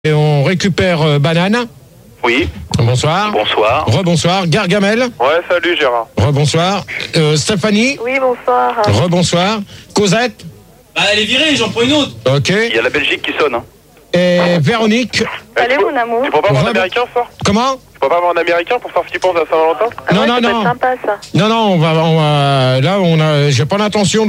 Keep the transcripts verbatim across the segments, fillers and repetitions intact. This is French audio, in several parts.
Et on récupère euh, Banane. Oui. Bonsoir. Bonsoir. Rebonsoir. Gargamel. Ouais, salut Gérard. Rebonsoir. Euh, Stéphanie. Oui, bonsoir. Rebonsoir. Cosette. Bah, elle est virée, j'en prends une autre. Ok. Il y a la Belgique qui sonne. Hein. Et Véronique. Salut tu peux- mon amour. Tu peux pas avoir un Rebe- américain ce soir? Comment? Tu peux pas avoir un américain pour savoir ce qu'il pense à Saint-Valentin? Ah Non, ouais, non, ça peut non. être sympa ça. Non, non, on va, on va là, on a, j'ai pas l'intention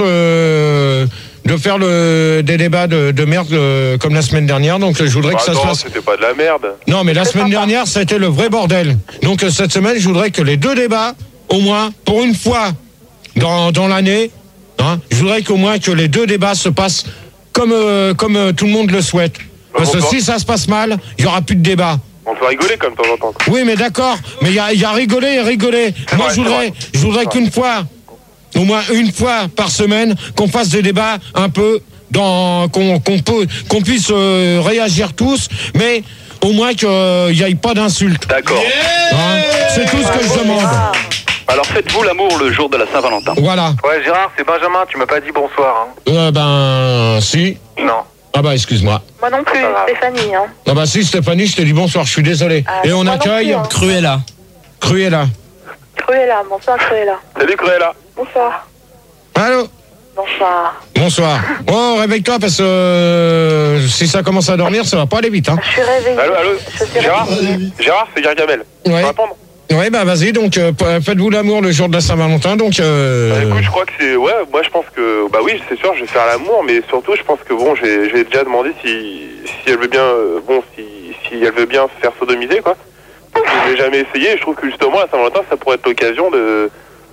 de, de faire le, des débats de, de merde euh, comme la semaine dernière, donc je voudrais Bah que ça se non, fasse. c'était pas de la merde. Non, mais la C'est semaine sympa. dernière, c'était le vrai bordel. Donc euh, cette semaine, je voudrais que les deux débats, au moins, pour une fois dans, dans l'année, hein, je voudrais qu'au moins que les deux débats se passent comme, euh, comme euh, tout le monde le souhaite. Parce que Bah, si ça se passe mal, il y aura plus de débat. On peut rigoler comme de temps en temps. quoi. Oui, mais d'accord, mais il y a, il y a rigolé et rigolé. Moi, vrai, je voudrais, c'est vrai. je voudrais qu'une fois, au moins une fois par semaine, qu'on fasse des débats un peu dans, qu'on, qu'on peut, qu'on puisse euh, réagir tous, mais au moins qu'il n'y ait pas d'insultes. D'accord. Hein. C'est tout ce que je demande. Ah, Alors faites-vous l'amour le jour de la Saint-Valentin? Voilà. Ouais, Gérard, c'est Benjamin, tu m'as pas dit bonsoir. Hein. Euh, ben, si. Non. Ah bah, excuse-moi. moi non plus, Ah. Stéphanie. Hein. Ah bah, si, Stéphanie, je t'ai dit bonsoir, je suis désolé. Ah, Et on moi non accueille plus, hein. Cruella. Cruella. Cruella, bonsoir Cruella. Salut Cruella. Bonsoir. Allô? Bonsoir. Bonsoir. Oh, réveille-toi parce que euh, si ça commence à dormir, ça va pas aller vite, hein. Je suis réveillée. Allô, allô. Je suis Gérard réveillée. Gérard, c'est Gargamel. Tu Ouais. peux répondre? Ouais, bah vas-y, donc euh, p- faites-vous l'amour le jour de la Saint-Valentin, donc... Euh... Bah, écoute, je crois que c'est... Ouais, moi je pense que... Bah oui, c'est sûr, je vais faire l'amour, mais surtout je pense que bon, j'ai j'ai déjà demandé si, si elle veut bien... euh, Bon, si, si elle veut bien se faire sodomiser, quoi. Parce que je l'ai jamais essayé, et je trouve que justement, la Saint-Valentin, ça pourrait être l'occasion de...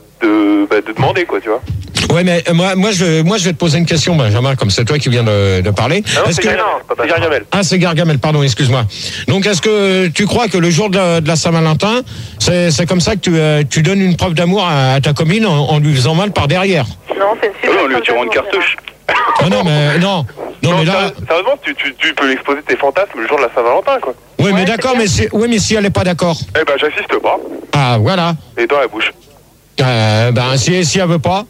De, bah, de demander, quoi, tu vois. Ouais, mais euh, moi, moi, je, moi, je vais te poser une question, Benjamin, comme c'est toi qui viens de, de parler. Ah non, Est-ce c'est que... Gargamel. C'est Gargamel. Ah, c'est Gargamel, pardon, excuse-moi. Donc, est-ce que tu crois que le jour de la, de la Saint-Valentin, c'est c'est comme ça que tu, euh, tu donnes une preuve d'amour à, à ta commune en, en lui faisant mal par derrière? Non, c'est une Ah super oui, on lui preuve tirant une d'amour, cartouche. Ah non, mais non. Non, mais là... sérieux- Sérieusement, tu, tu, tu peux exposer tes fantasmes le jour de la Saint-Valentin, quoi. Oui, mais Ouais, d'accord, c'est mais si, oui, mais si elle est pas d'accord. Eh ben, j'assiste pas. Ah, voilà. Et dans la bouche. Euh, ben, si, si elle veut pas...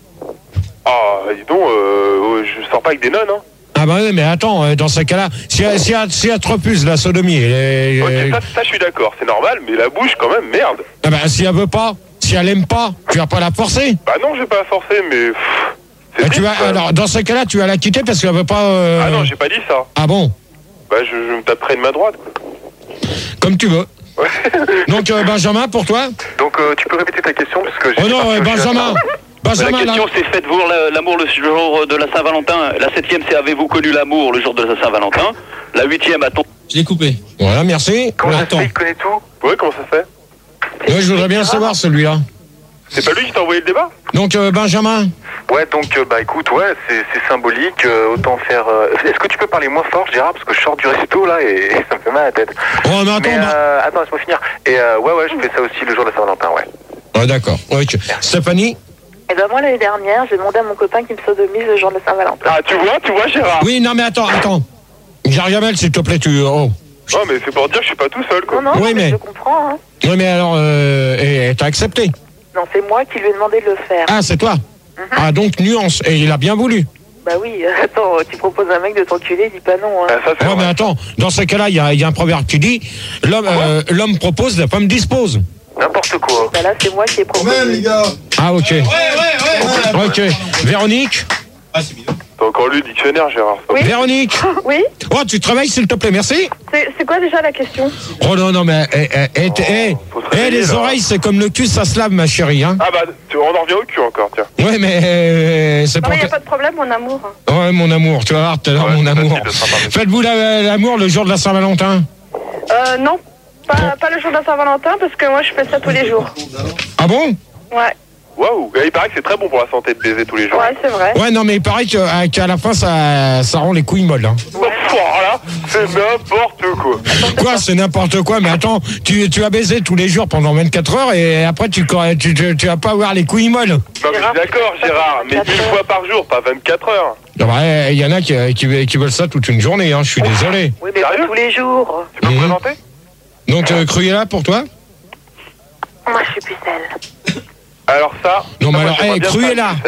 Ah, dis donc, euh, je sors pas avec des nonnes, hein. Ah bah oui, mais attends, euh, dans ce cas-là, si, elle- si, elle- si elle te refuse la sodomie, et, Ok, ça, ça, je suis d'accord, c'est normal, mais la bouche, quand même, merde. ah bah, si elle veut pas, si elle aime pas, tu vas pas la forcer. Bah non, je vais pas la forcer, mais... pff, c'est Bah, tu triste, vas, euh. alors, dans ce cas-là, tu vas la quitter parce qu'elle veut pas... euh, Ah non, j'ai pas dit ça. Ah bon? Bah, je, je me taperai une main droite, quoi. Comme tu veux. Donc, euh, Benjamin, pour toi? Donc, euh, tu peux répéter ta question parce que j'ai. Oh non, pas euh, pioché Benjamin là-dedans. Benjamin, là... c'est faites-vous l'amour le jour de la Saint-Valentin. La septième, c'est avez-vous connu l'amour le jour de la Saint-Valentin. La huitième, a-t-on... Je l'ai coupé. Voilà, merci. Comment ça se Attends. fait, il connaît tout? Ouais, comment ça se fait? Ouais, je voudrais bien savoir, celui-là. C'est pas lui qui t'a envoyé le débat? Donc, euh, Benjamin, Ouais, donc, euh, bah écoute, ouais, c'est c'est symbolique, euh, autant faire. euh, Est-ce que tu peux parler moins fort, Gérard, parce que je sors du resto là et, et ça me fait mal à la tête. oh, mais attends, Mais bah- euh, attends, laisse-moi finir. Et euh, ouais, ouais, je fais ça aussi le jour de la Saint-Valentin, ouais. Ah, d'accord, ok. Stéphanie? Et ben moi l'année dernière, j'ai demandé à mon copain qui me sodomise le jour de Saint-Valentin. Ah, tu vois, tu vois, Gérard? Oui, non, mais attends, attends. Gargamel, s'il te plaît, tu... Oh. Non, mais c'est pour dire que je suis pas tout seul, quoi. Non, non, Oui, mais mais- je comprends. Hein. Oui, mais alors, euh, et, et t'as accepté? Non, c'est moi qui lui ai demandé de le faire. Ah, c'est toi? Ah, donc, nuance. Et il a bien voulu. Bah oui, euh, attends, tu proposes à un mec de t'enculer, il dit pas non. Hein. Ah, ça, c'est Ouais, mais vrai. attends, dans ce cas-là, il y a, il y a un proverbe qui dit l'homme euh, l'homme propose, la femme dispose. N'importe quoi. Bah là, c'est moi qui ai proposé. Ah, ok. Ouais, ouais, ouais. Ok. Véronique? Ah, c'est bidon. T'as encore lu le dictionnaire, Gérard. Oui. Véronique? Oui. Oh, tu travailles, s'il te plaît, merci. C'est c'est quoi déjà la question? Oh non, non, mais eh, eh, eh, eh, faut se eh, réveiller, les là. oreilles, c'est comme le cul, ça se lave, ma chérie. Hein. Ah bah, tu, on en revient au cul encore, tiens. Ouais, mais euh, c'est Non, pour... mais y a que- pas de problème, mon amour. Ouais, mon amour, tu vas voir tout à l'heure, Ouais, mon c'est amour. facile de se rattraper. Faites-vous la- l'amour le jour de la Saint-Valentin? Euh, non. Pas, pas le jour de la Saint-Valentin, parce que moi, je fais ça tous les jours. Ah bon? Ouais. Waouh, il paraît que c'est très bon pour la santé de baiser tous les jours. Ouais, c'est vrai. Ouais, non, mais il paraît que- qu'à la fin, ça, ça rend les couilles molles. Hein. Oh, là, c'est n'importe quoi. Quoi, c'est n'importe quoi, mais attends, tu, tu as baisé tous les jours pendant vingt-quatre heures et après tu, tu, tu, tu vas pas avoir les couilles molles. Non, mais je Gérard, suis d'accord, c'est pas Gérard, mais vingt-quatre une heures. fois par jour, pas vingt-quatre heures. Il ouais, y en a qui, qui, qui veulent ça toute une journée, hein, je suis désolé. Oui, mais pas Sérieux tous les jours. Tu peux me Mhm. présenter? Donc, euh, Cruella, pour toi? Moi, je suis pucelle. Alors ça... Non, mais ça, moi, alors, j'aimerais hey, bien Cruella. faire une pucelle.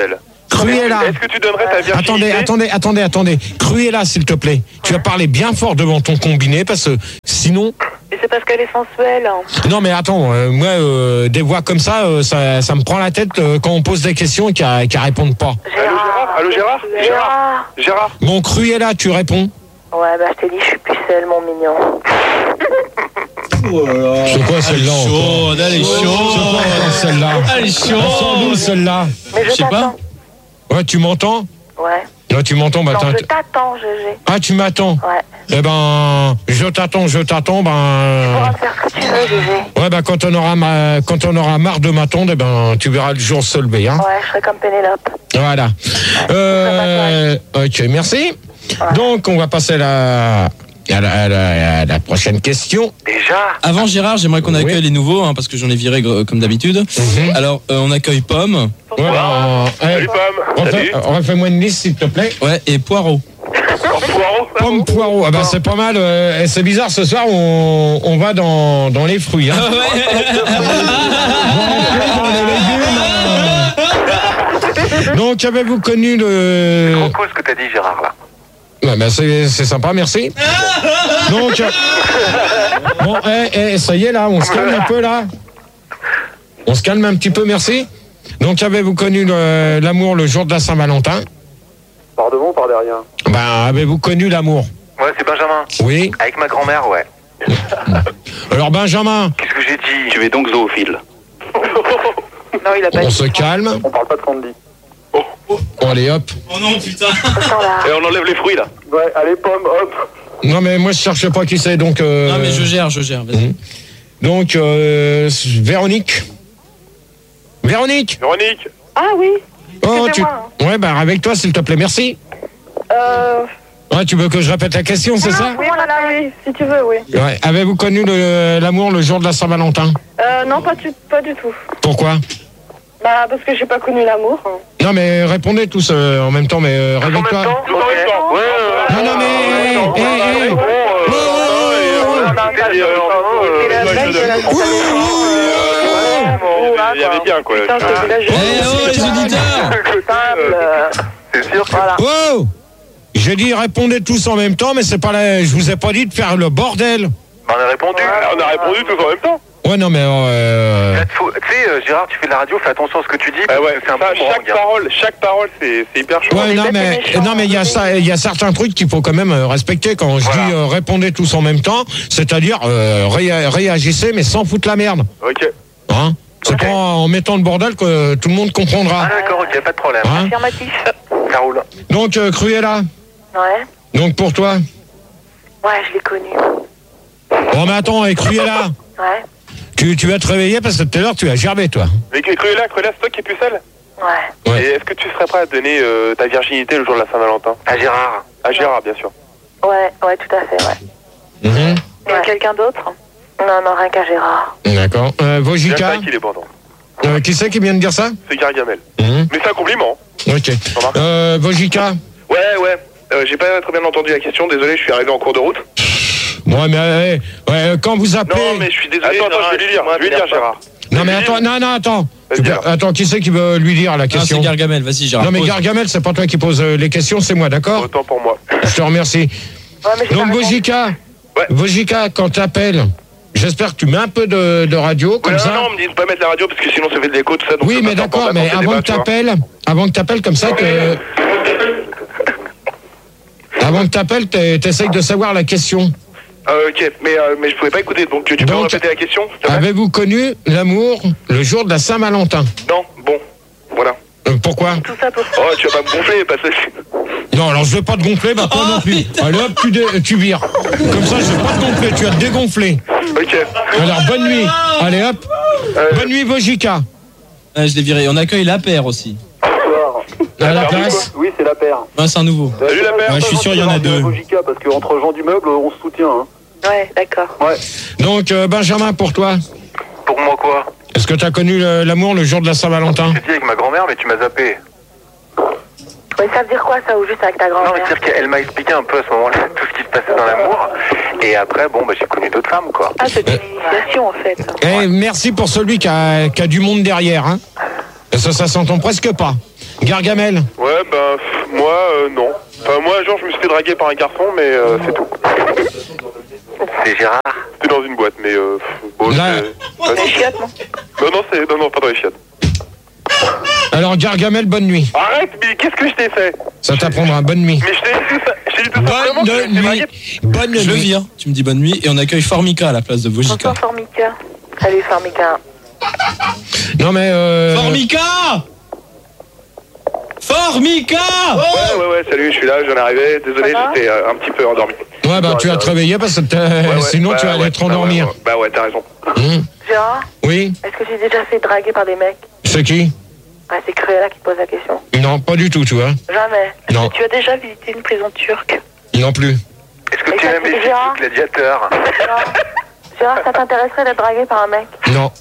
Cruella. Est-ce que tu donnerais ta virginité? Attendez, attendez, attendez, attendez. Cruella, s'il te plaît. Tu vas parler bien fort devant ton combiné parce que sinon. Mais c'est parce qu'elle est sensuelle. Non, mais attends, euh, moi, euh, des voix comme ça, euh, ça, ça me prend la tête euh, quand on pose des questions et qu'elles qu'elles répondent pas. Gérard. Allô, Gérard? Gérard. Gérard? Bon, Cruella, tu réponds. Ouais, bah je t'ai dit, je suis pucelle, mon mignon. Oh là là. C'est quoi celle-là encore? Chaude, elle est C'est quoi chaude. encore celle-là? Elle est Elle sort d'où chaude. celle-là? Mais je Je sais pas. t'attends. Ouais, tu m'entends? Ouais. Ouais, tu m'entends, bah Non, t'as- je t'attends, G G. Ah, tu m'attends? Ouais. Eh ben, je t'attends, je t'attends, Tu ben. pourras faire ce que tu veux, G G. Ouais, ben, quand on aura, ma... quand on aura marre de m'attendre, eh ben, tu verras le jour se lever, hein. Ouais, je serai comme Pénélope. Voilà. Euh, ok, merci. Donc, on va passer à la, à la, à la, à la prochaine question. Déjà? Avant Gérard, j'aimerais qu'on accueille Oui. les nouveaux, hein, parce que j'en ai viré gr- comme d'habitude. Mhm. Alors, euh, on accueille Pomme, Ouais, ben, eh, Salut, Pomme. refais- Salut. refais-moi une liste, s'il te plaît. ouais, et Poireau. Poireau. Pomme, poireau. Ah ben, c'est pas mal. euh, et c'est bizarre, ce soir, on, on va dans, dans les fruits, hein. Dans les fruits, dans les légumes, euh. Donc, avez-vous connu le... Trop cool ce que t'as dit, Gérard, là. Ouais, ben c'est, c'est sympa, merci. Donc, euh, bon, eh, eh, ça y est, là, on se calme un peu, là. On se calme un petit peu, merci. Donc, avez-vous connu le- l'amour le jour de la Saint-Valentin? Par devant ou par derrière? Ben, avez-vous connu l'amour? Ouais, c'est Benjamin. Oui. Avec ma grand-mère, ouais. Alors, Benjamin, Qu'est-ce que j'ai dit? Tu es donc zoophile. Non, il a pas on dit. se calme. On parle pas de Candy. Allez, hop. Oh non, putain. Attends, là. Et on enlève les fruits, là. Ouais, allez, Pomme, hop. Non, mais moi, je cherche pas qui c'est, donc... euh, Non, mais je gère, je gère, vas-y. Mhm. Donc, euh, Véronique. Véronique. Véronique. Ah oui. Oh, C'est tu... moi. Ouais, ben, avec toi, s'il te plaît, merci. Euh... Ouais, tu veux que je répète la question, c'est ça? Oui, voilà, oui. Si tu veux, oui. Ouais. Avez-vous connu le- l'amour le jour de la Saint-Valentin? Euh, non, pas du, pas du tout. Pourquoi? Bah, parce que j'ai pas connu l'amour. Non, mais répondez tous euh, en même temps, mais euh, En même réveille-toi. temps? Tout en même temps. Ouais, ouais, Non, non, mais... eh, eh, eh. ouais. Oh, Il y avait bien, quoi. Putain, je te dis là, je- Eh oh, les auditeurs. Simple, euh, C'est sûr que... Voilà. Oh, j'ai dit répondez tous en même temps, mais c'est pas la... je vous ai pas dit de faire le bordel. On a répondu. On a répondu tous en même temps. Ouais, non, mais... Euh... Là, faut- Tu sais, euh, Gérard, tu fais de la radio, fais attention à ce que tu dis. Ah parce ouais, que c'est un ça, boomerang, chaque hein. parole, chaque parole, c'est c'est hyper chaud. Ouais, non, c'est mais, méchant. non, mais il y a ça, il y a certains trucs qu'il faut quand même euh, respecter quand je Voilà. dis euh, répondez tous en même temps, c'est-à-dire euh, réa- réagissez, mais sans foutre la merde. Ok. Hein? C'est Ok. pas en mettant le bordel que tout le monde comprendra. Ah d'accord, ok, pas de problème. Hein? affirmatif. Ça roule. Donc, euh, Cruella, Ouais. donc pour toi. Ouais, je l'ai connu. Bon, mais attends, et Cruella, Ouais. tu, tu vas te réveiller parce que tout à l'heure tu as gerbé, toi. Mais Cruella, Cruella, c'est toi qui es pucelle. Ouais. Ouais. Et est-ce que tu serais prêt à donner euh, ta virginité le jour de la Saint-Valentin? À Gérard. À Gérard, bien sûr. Ouais, ouais, tout à fait, ouais. Mhm. Et à quelqu'un d'autre? Non, non, rien qu'à Gérard. D'accord. Euh, Bien Vojika, sûr qu'il est bon. euh, qui c'est qui vient de dire ça? C'est Gargamel. Mhm. Mais c'est un compliment. Ok. Remarque. Euh, Vojika, Ouais, ouais. Euh, J'ai pas très bien entendu la question. Désolé, je suis arrivé en cours de route. ouais, mais euh, ouais, quand vous appelez... je suis désolé. Attends, attends, je vais lui dire. Je vais lui dire, Gérard. Non, mais attends, non, non, attends. Vas-y, Tu peux- alors. Attends, qui c'est qui veut lui dire la Ah, c'est question? Gargamel, vas-y, Gérard. Non, mais pose. Gargamel, c'est pas toi qui pose euh, les questions, c'est moi, d'accord? Autant pour moi. Je te remercie. Ouais, mais j'ai Donc, pas répondu. Vojika, Ouais. Vojika, quand t'appelles, j'espère que tu mets un peu de, de radio, comme Ouais, ça. non, non, on me dit de pas mettre la radio parce que sinon ça fait de l'écho, tout ça. donc Oui, ça mais passe en d'accord, format mais dans tes avant débats, que tu vois. t'appelles, avant que t'appelles comme ça, que... Avant que t'appelles, t'es- t'essayes de savoir la question. Euh, ok, mais, euh, mais je pouvais pas écouter, donc tu peux Donc, me répéter la question s'il te plaît? Avez-vous connu l'amour le jour de la Saint-Valentin? Non, bon, voilà. Euh, Pourquoi? Tout ça pour Oh, tu vas pas me gonfler, parce que... Non, alors je vais pas te gonfler, bah toi Oh, non plus. putain. Allez hop, tu, dé- tu vires. Comme ça, je vais pas te gonfler, tu vas te dégonfler. Ok. Alors, bonne nuit. Allez hop. Bonne nuit, Vojika. Ouais, je l'ai viré. On accueille la paire aussi. À la place. Oui, c'est la paire. Ouais, c'est un nouveau. Salut la paire. Ouais, je suis sûr, il y en a deux. Vojika, parce qu'entre gens du meuble, on se soutient. Hein. Ouais, d'accord. Ouais. Donc, euh, Benjamin, pour toi, Pour moi quoi? est-ce que tu as connu le- l'amour le jour de la Saint-Valentin? J'ai dit avec ma grand-mère, mais tu m'as zappé. Ouais, ça veut dire quoi, ça, ou juste avec ta Non, mais grand-mère? c'est-à-dire qu'elle m'a expliqué un peu à ce moment-là tout ce qui se passait dans l'amour. Et après, bon, bah, j'ai connu d'autres femmes, quoi. Ah, c'est une initiation, en fait. Eh, merci pour celui qui a, qui a du monde derrière. Hein. Ça, ça s'entend presque pas. Gargamel. Ouais, ben, pff, moi, euh, non. Enfin, moi, un jour, je me suis fait draguer par un garçon, mais euh, c'est tout. C'est Gérard. C'était dans une boîte, mais euh, pff, bon, Là. c'est... Dans les chiottes, non? Non, non, c'est... non, non, pas dans les chiottes. Alors, Gargamel, bonne nuit. Arrête, mais qu'est-ce que je t'ai fait? Ça t'apprendra. Bonne nuit. Mais je t'ai dit tout ça, je t'ai dit tout simplement que je Bonne me suis fait draguer. nuit. Bonne Je le nuit. vire. Tu me dis bonne nuit et on accueille Formica à la place de Vojika. Bonsoir, Formica. Salut, Formica. Non, mais. Euh... Formica Formica Ouais, ouais, ouais, salut, je suis là, je viens d'arriver. Désolé, Ça va j'étais euh, un petit peu endormi. Ouais, bah, tu vas te réveiller parce que t'as- Ouais, ouais, sinon bah, tu vas ouais, aller te bah, ouais, rendormir. ouais. Bah ouais, t'as raison. Hum. Gérard, Oui, est-ce que j'ai déjà fait draguer par des mecs? c'est qui? Ah, c'est Cruella qui pose la question. Non, pas du tout, tu vois. Jamais. Est-ce Non. que tu as déjà visité une prison turque? Non plus. Est-ce que Et tu ça, aimes les c'est films Gérard du gladiateur? Gérard, Gérard, ça t'intéresserait d'être dragué par un mec? Non.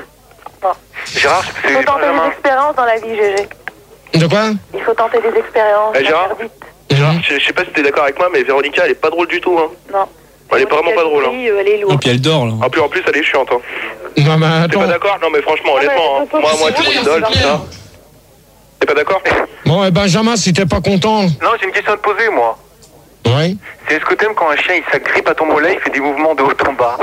Gérard, Il faut c'est tenter des Benjamin. expériences dans la vie, G G. De quoi? Il faut tenter des expériences. Eh, Gérard interdites. Hum. Je, je sais pas si t'es d'accord avec moi, mais Véronica, elle est pas drôle du tout, hein. Non. Elle est vraiment pas drôle, hein. Oui, euh, elle est Et lourde. puis elle dort là. Ah, puis en plus, elle est chiante, hein. Non, mais T'es attends. pas d'accord? Non, mais franchement, Ah, mais honnêtement, hein. faut pas Moi, moi, que c'est tu mon vois, idole, c'est tout ça. T'es pas d'accord? Bon, et Benjamin, si t'es pas content. Non, j'ai une question à te poser, moi. Ouais. C'est est-ce que t'aimes quand un chien il s'agrippe à ton mollet, il fait des mouvements de haut en bas?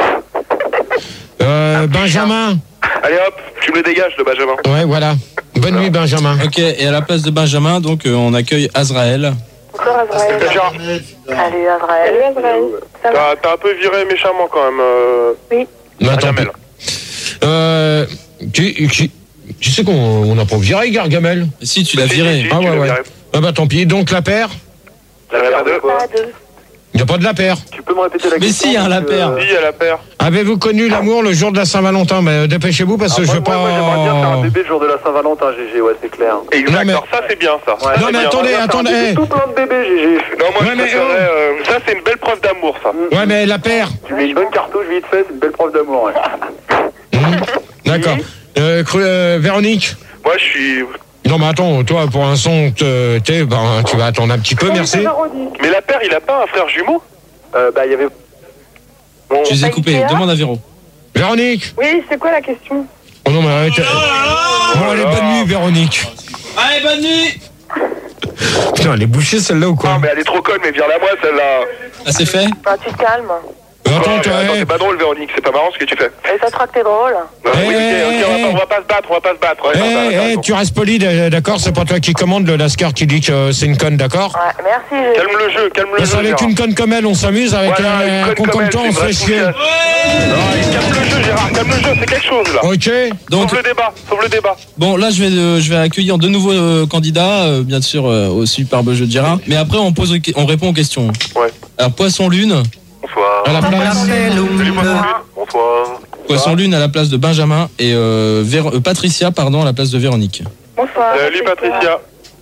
Euh, Benjamin. Allez hop, tu me le dégages, le Benjamin. Ouais, voilà. Bonne nuit, Benjamin. Ok, et à la place de Benjamin, donc euh, on accueille Azrael. Bonsoir, Azraël. Salut, Gérard. Salut, Azraël. Salut, Azraël. Ça va? T'as t'as un peu viré méchamment quand même. Euh... Oui. Mais attends, Gargamel. Euh, tu, tu, tu sais qu'on on n'a pas viré Gargamel. Et si, tu l'as Si, viré. si, si, Ah tu ouais, l'as ouais. viré. Ah bah tant pis. Donc la paire, La paire deux. Pas à deux. il n'y a pas de la paire. Tu peux me répéter la Mais question? si, hein, la parce que, paire. euh, Oui, à la paire. Avez-vous connu l'amour le jour de la Saint-Valentin? Bah, dépêchez-vous parce que alors, je moi, veux moi, moi, j'aimerais bien faire un pas. bébé le jour de la Saint-Valentin, G G, ouais, c'est clair. Exact, Non, mais- alors ça c'est bien ça. Ouais. Ça, Non c'est mais bien. attendez, Faire un attendez. bébé, eh. tout plein de bébés, G G. Non, moi Ouais, je mais préférerais, oh. euh, ça c'est une belle preuve d'amour ça. Ouais mais la paire. Tu mets une bonne cartouche vite fait, c'est une belle preuve d'amour, ouais. Hum, D'accord. Euh, cru- euh, Véronique. Moi je suis... Non mais attends, toi pour un son, te- t'es, ben, tu vas attendre un petit peu, merci. Mais la paire, il a pas un frère jumeau? Euh, bah, il y avait... Bon, Je les ai Pas coupés. Ikea Demande à Véro. Véronique. Oui, c'est quoi la question? Oh non mais arrête. Bon allez, bonne nuit Véronique. Allez, bonne nuit. Putain, elle est bouchée celle-là ou non quoi? mais elle est trop conne, mais vire-la moi celle-là. Ah, c'est fait. Ah, tu te calmes. Euh, Attends, Ouais, toi, mais attends, eh. c'est pas drôle Véronique, c'est pas marrant ce que tu fais. Et ça te croit que t'es drôle? Ouais, Eh, oui, ok, eh, ok, on va eh. pas- on va pas se battre, on va pas se battre. Ouais, Eh, non, t'as- t'as eh, raison. tu restes poli, d- d'accord? C'est pas toi qui commande le Lascar qui dit que c'est une conne, d'accord? Ouais, merci, G G. Calme le jeu, calme le Parce jeu. qu'avec Gérard. une conne comme elle, on s'amuse, avec Voilà, un, une un conne con comme comme elle, toi, c'est on se une fait vraie chier. poufiasse. Ouais, calme le jeu Gérard, calme le jeu, c'est quelque chose là. Ok? Donc, Sauve le débat, sauve le débat. bon, là, je vais, euh, je vais accueillir de nouveaux euh, candidats, euh, bien sûr, euh, au superbe jeu de Gérard. Mais après, on pose, on répond aux questions. Ouais. Alors, Poisson Lune, Bonsoir. À la place. Salut Poisson. Bonsoir. Poisson Lune à la place de Benjamin et euh, Véro- euh, Patricia, pardon, à la place de Véronique. Bonsoir. Salut Patricia.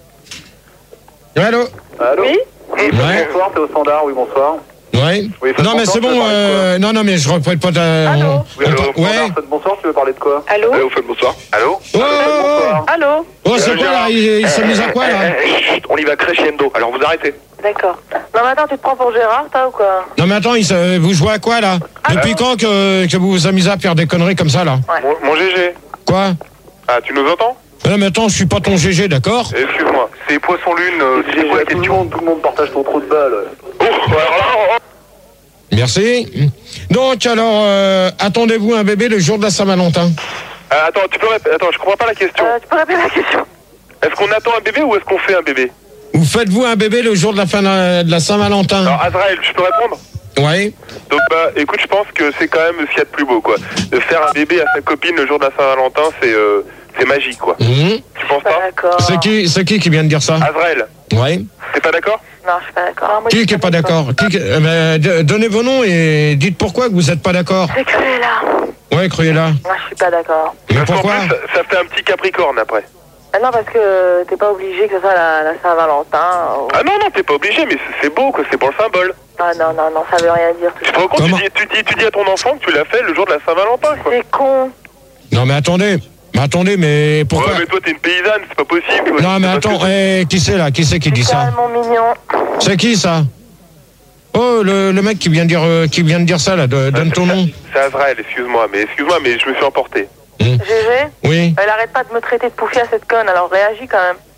Allô? Allô? Oui? Ouais. Bonsoir, c'est au standard, oui, bonsoir. Ouais. Oui, faites Non mais bonsoir, c'est tu veux bon, parler de quoi euh, non non mais je reprête pas ta... Allô? on- Oui, allô, on- Ouais. Standard, faites bonsoir, tu veux parler de quoi? Allô? Allez, vous faites bonsoir. Allô? Oh, oh, Bonsoir. Allô? oh, c'est quoi là? Il, il s'amuse à quoi là? Eh, eh, chut, on y va crescendo, alors vous arrêtez. D'accord. Non, mais attends, tu te prends pour Gérard, toi, ou quoi? Non mais attends, il se- vous jouez à quoi là? Depuis quand que, que vous vous amusez à faire des conneries comme ça là? Mon, mon G G. Quoi? Ah, tu nous entends? Non mais attends, je suis pas ton G G, d'accord? Excuse-moi. C'est Poisson Lune, euh, G c'est G, quoi la tout le question? monde, tout le monde partage ton trou de balle. Oh, alors là, Merci. Donc alors, euh, attendez-vous un bébé le jour de la Saint-Valentin? Euh, attends, tu peux répéter. Attends, je comprends pas la question. Euh, tu peux répéter la question? Est-ce qu'on attend un bébé ou est-ce qu'on fait un bébé? Vous faites-vous un bébé le jour de la fin de la Saint-Valentin? Alors, Azraël, je peux répondre? Ouais. Donc, bah, écoute, je pense que c'est quand même ce qu'il y a de plus beau, quoi. De faire un bébé à sa copine le jour de la Saint-Valentin, c'est euh, c'est magique, quoi. Mhm. Tu penses Pas pas? d'accord. C'est qui, c'est qui qui vient de dire ça? Azraël, Ouais. t'es pas d'accord? Non, je suis pas d'accord. Moi, je Qui suis qui est pas d'accord? Qui qui- euh, ben, d- donnez vos noms et dites pourquoi que vous êtes pas d'accord. C'est Cruella. Ouais, croyez-la. Moi, je suis pas d'accord. Mais Parce qu'en pourquoi? plus, ça, ça fait un petit capricorne après. Ah non, parce que t'es pas obligé que ce soit la, la Saint-Valentin. ou- Ah non, non, t'es pas obligé, mais c'est- c'est beau, quoi. C'est pour le symbole. Ah non, non, non, ça veut rien dire. tout Tu ça. te rends compte, tu Comment dis, tu, dis, tu dis à ton enfant que tu l'as fait le jour de la Saint-Valentin, quoi. C'est con. Non mais attendez. Mais attendez, mais pourquoi? Ouais, mais toi, t'es une paysanne, c'est pas possible. toi. Non mais C'est parce attends, que- eh, qui c'est là? Qui c'est qui dit ça? Calme, mon mignon. C'est qui ça? Oh, le, le mec qui vient de dire, euh, qui vient de dire ça là, de- donne ton nom. C'est Azraël, excuse-moi, mais excuse-moi, mais je me suis emporté. G G, Oui. elle arrête pas de me traiter de poufia, cette conne, alors réagis quand même.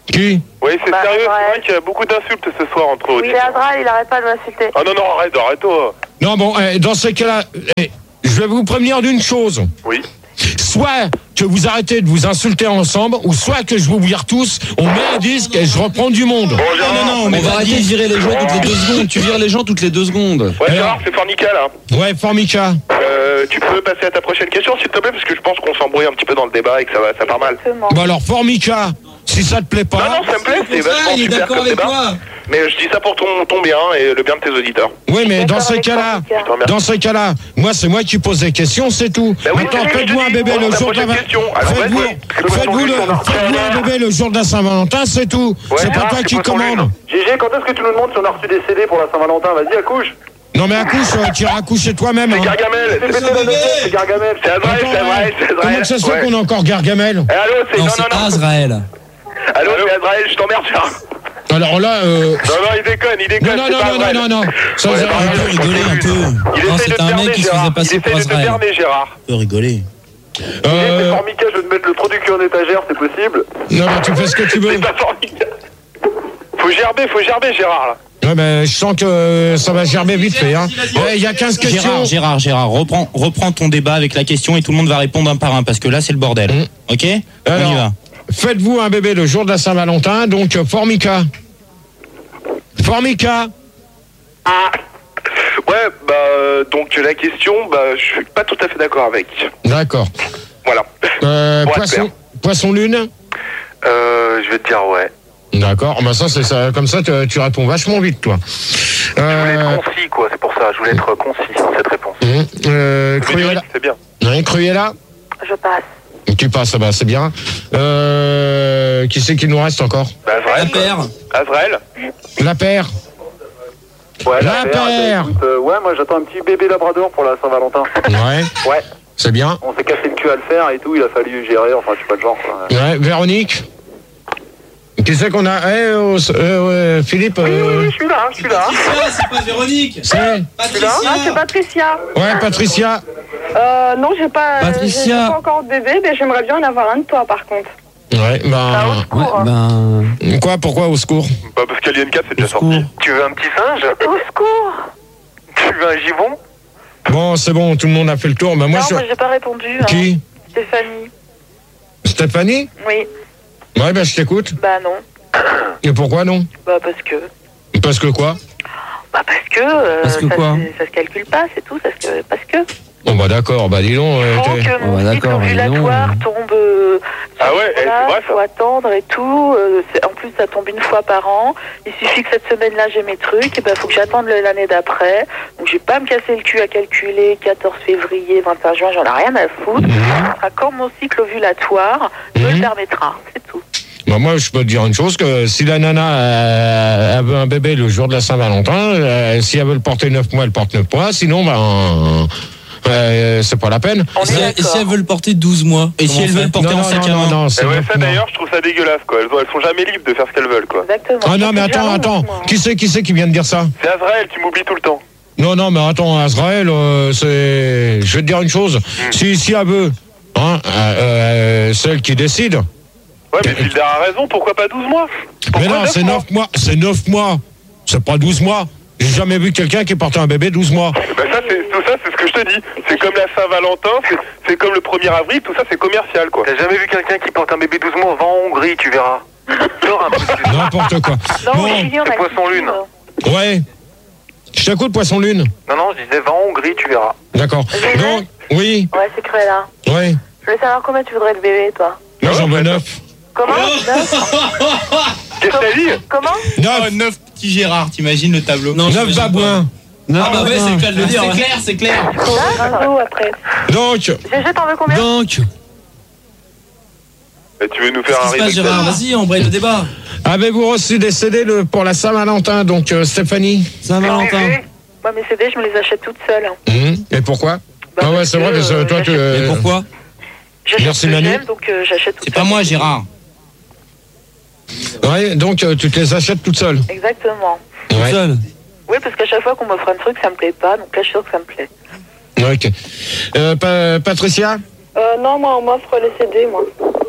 Qui? Oui, c'est Bah, sérieux, ouais. c'est vrai qu'il y a beaucoup d'insultes ce soir entre Oui, auditeurs. c'est Azrael, il arrête pas de m'insulter. Ah non, non, arrête, arrête-toi. Non, bon, eh, dans ces cas-là, eh, je vais vous prévenir d'une chose. Oui. Soit que vous arrêtez de vous insulter ensemble, ou soit que je vous vire tous, on met un disque et je reprends du monde. Bon, Gérard, Non, non, mais On va arrêter de virer les gens toutes les deux secondes. Tu vires les gens toutes les deux secondes. Ouais, Alors. Gérard, c'est Fornica, là. Ouais, Formica. Euh, tu peux passer à ta prochaine question, s'il te plaît, parce que je pense qu'on s'embrouille un petit peu dans le débat et que ça, va, ça part mal. Exactement. Bon alors, Formica, si ça te plaît Non, pas... non, ça me plaît, c'est vachement il est super d'accord comme avec débat. toi. Mais je dis ça pour ton, ton bien et le bien de tes auditeurs. Oui, mais dans D'accord ces avec cas-là, Formica. Je te remercie. dans ces cas-là, moi c'est moi qui pose des questions, c'est tout. Bah oui, Maintenant, c'est ce que je faites-vous te un dis. bébé Bon, le ta jour de la... prochaine question. Alors, Faites-vous vas-y. C'est faites-vous poisson le... lune, ton faites-vous un bébé le jour de la Saint-Valentin, c'est tout. Ouais, C'est pas Gérard, toi c'est qui poisson lune. commande. Gégé, quand est-ce que tu nous demandes si on a reçu des C D pour la Saint-Valentin? Vas-y, accouche. Non mais accouche, euh, tu iras accoucher toi-même. C'est hein. Gargamel. C'est C'est bébé, c'est Gargamel. c'est Azrael, Attends, c'est Azrael, ouais. c'est Azrael. Comment ça se fait Ouais. qu'on a encore Gargamel? Eh, allô, c'est... Non, Non, c'est non, non. Azrael. Allô, c'est Azrael, je t'emmerde, Gérard. Alors là, euh... Non, non, il déconne, il déconne. Non, non, c'est non, pas non, Azrael. non, non, non. Ça, Ouais, ça- bah, on je peut t'en rigoler un excuse. peu. Il Non, essaye de c'était te un mec berner, qui se faisait Gérard. passer Il pour essaye de te Azrael. berner, Gérard. On peut rigoler. Gégé, Euh... c'est Formica, je vais te mettre le trou du cul en étagère, c'est possible? Non, mais tu fais ce que tu veux. C'est pas formidable. Faut gerber, faut gerber, Gérard, là. Ouais, ben, je sens que ça va gerber vite fait. Hein. Il y a quinze questions. Gérard, Gérard, Gérard, reprends, reprends ton débat avec la question et tout le monde va répondre un par un parce que là c'est le bordel. Mmh. Ok? On Alors, y va. faites-vous un bébé le jour de la Saint-Valentin, donc euh, Formica. Formica. Ouais, bah, euh, donc la question, bah, je suis pas tout à fait d'accord avec. D'accord. Voilà. Euh, Ouais, poisson, clair. poisson lune. Euh, je vais te dire ouais. D'accord. Bah ça, c'est ça. Comme ça, tu, tu réponds vachement vite, toi. Je voulais Euh, être concis, quoi, c'est pour ça. Je voulais être concis dans cette réponse. hum, euh, Cruella. C'est bien. Hein, Cruella. Je passe. Tu passes, bah, c'est bien. Euh, qui c'est qui nous reste encore? Bah, La Azrael. paire. Azrael. La paire. Ouais, La paire, paire. bah, écoute, euh, ouais, moi j'attends un petit bébé labrador pour la Saint-Valentin. Ouais. Ouais, C'est bien. on s'est cassé le cul à le faire et tout, il a fallu gérer, enfin je suis pas le genre. Quoi. Ouais. Véronique. Qui c'est qu'on a? Eh, oh, euh, ouais, Philippe. Oui, oui, euh, oui, je suis là, je suis là. Patricia, c'est pas Véronique. c'est. Patricia. Ah, c'est Patricia. Ouais, Patricia. Euh, non, j'ai pas, Patricia. j'ai pas encore de bébé, mais j'aimerais bien en avoir un de toi, par contre. Ouais, Ah, au ben. secours. ben. Quoi? Pourquoi au secours? Bah, parce qu'Alien quatre, c'est déjà secours. sorti. Tu veux un petit singe? Au secours. Tu veux un gibon? Bon, c'est bon, tout le monde a fait le tour. Ben, moi, Non, je... moi, j'ai pas répondu. hein. Qui? Stéphanie. Stéphanie? Oui. Ouais, ben, je t'écoute. Bah non. Et pourquoi non? Bah parce que. Parce que quoi? Bah parce que. euh, Parce que ça, quoi se- ça se calcule pas, c'est tout. Ça se... Parce que. Bon, bah, d'accord, bah, dis donc. euh, Donc t'es- euh, mon bah, cycle d'accord, mais non. ovulatoire tombe. euh, Ah ouais, eh, c'est voilà, vrai, ça. faut attendre et tout. euh, c'est- en plus, ça tombe une fois par an. Il suffit que cette semaine-là, j'ai mes trucs. Et ben, faut que j'attende le- l'année d'après. Donc, je vais pas me casser le cul à calculer quatorze février, vingt et un juin. J'en ai rien à foutre. Mhm. Ce sera quand mon cycle ovulatoire me Mhm. le permettra. C'est tout. Bah, moi, je peux te dire une chose, que si la nana euh, elle veut un bébé le jour de la Saint-Valentin, euh, si elle veut le porter neuf mois, elle porte neuf mois. Sinon, ben, euh, c'est pas la peine. On Et si est elle- et si d'accord. elle veut le porter douze mois? Et si comment elle on veut fait le porter non, en non, sac à non, main? non, non, c'est Et ouais, neuf ça mois. d'ailleurs, je trouve ça dégueulasse, quoi. Elles, elles sont jamais libres de faire ce qu'elles veulent, quoi. Exactement. Ah non, mais Ça fait attends, déjà attends. neuf mois. Qui c'est, qui c'est qui vient de dire ça? C'est Azrael, tu m'oublies tout le temps. Non, non, mais attends, Azrael, euh, c'est. Je vais te dire une chose. Si, si elle veut, hein, euh, euh, c'est elle qui décide. Ouais, mais Gilda a raison, pourquoi pas douze mois? Pourquoi Mais non, neuf c'est mois neuf mois. C'est neuf mois. C'est pas douze mois. J'ai jamais vu quelqu'un qui portait un bébé douze mois. Bah ça, c'est, tout ça, c'est ce que je te dis. C'est comme la Saint-Valentin, c'est, c'est comme le premier avril, tout ça, c'est commercial, quoi. T'as jamais vu quelqu'un qui porte un bébé douze mois? Va en Hongrie, tu verras. Sors un peu de N'importe quoi. Non, Bon, Julie, on c'est a Poisson dit, Lune. euh, ouais. Je t'écoute, Poisson Lune. Non, non, je disais, va en Hongrie, tu verras. D'accord. J'ai Donc, oui, Ouais, c'est Cruella. oui. Je voulais savoir combien tu voudrais de bébé, toi. Moi, j'en veux neuf. Comment Oh. Neuf Qu'est-ce que t'as dit? Comment Neuf. Oh, neuf petits Gérard, t'imagines le tableau? Non, Neuf j'imagine babouins. pas. Ah bah ouais, c'est le cas de le dire. C'est clair, c'est clair. Bravo, après. Donc, Gégé, t'en veux combien Donc, Et tu veux nous faire un qu'est-ce qui se passe, remake? Gérard? Vas-y, on braille le débat. avez-vous reçu des C D le- pour la Saint-Valentin? Donc, euh, Stéphanie. Saint-Valentin. Moi, mes C D, je me les achète toutes seules. Hum, Et pourquoi? Bah, Ah ouais, parce c'est vrai que euh, c'est- toi, tu. j'achète- euh, Et pourquoi? J'achète Merci, ce que Manu. j'aime, donc euh, j'achète toutes C'est pas seules. moi, Gérard. Ouais, donc euh, tu te les achètes toutes seules. Exactement. Ouais. Seul. Oui, parce qu'à chaque fois qu'on m'offre un truc, ça me plaît pas, donc là, je suis sûre que ça me plaît. Ok. Euh, Pa- Patricia? Euh, non, moi, on m'offre les C D, moi.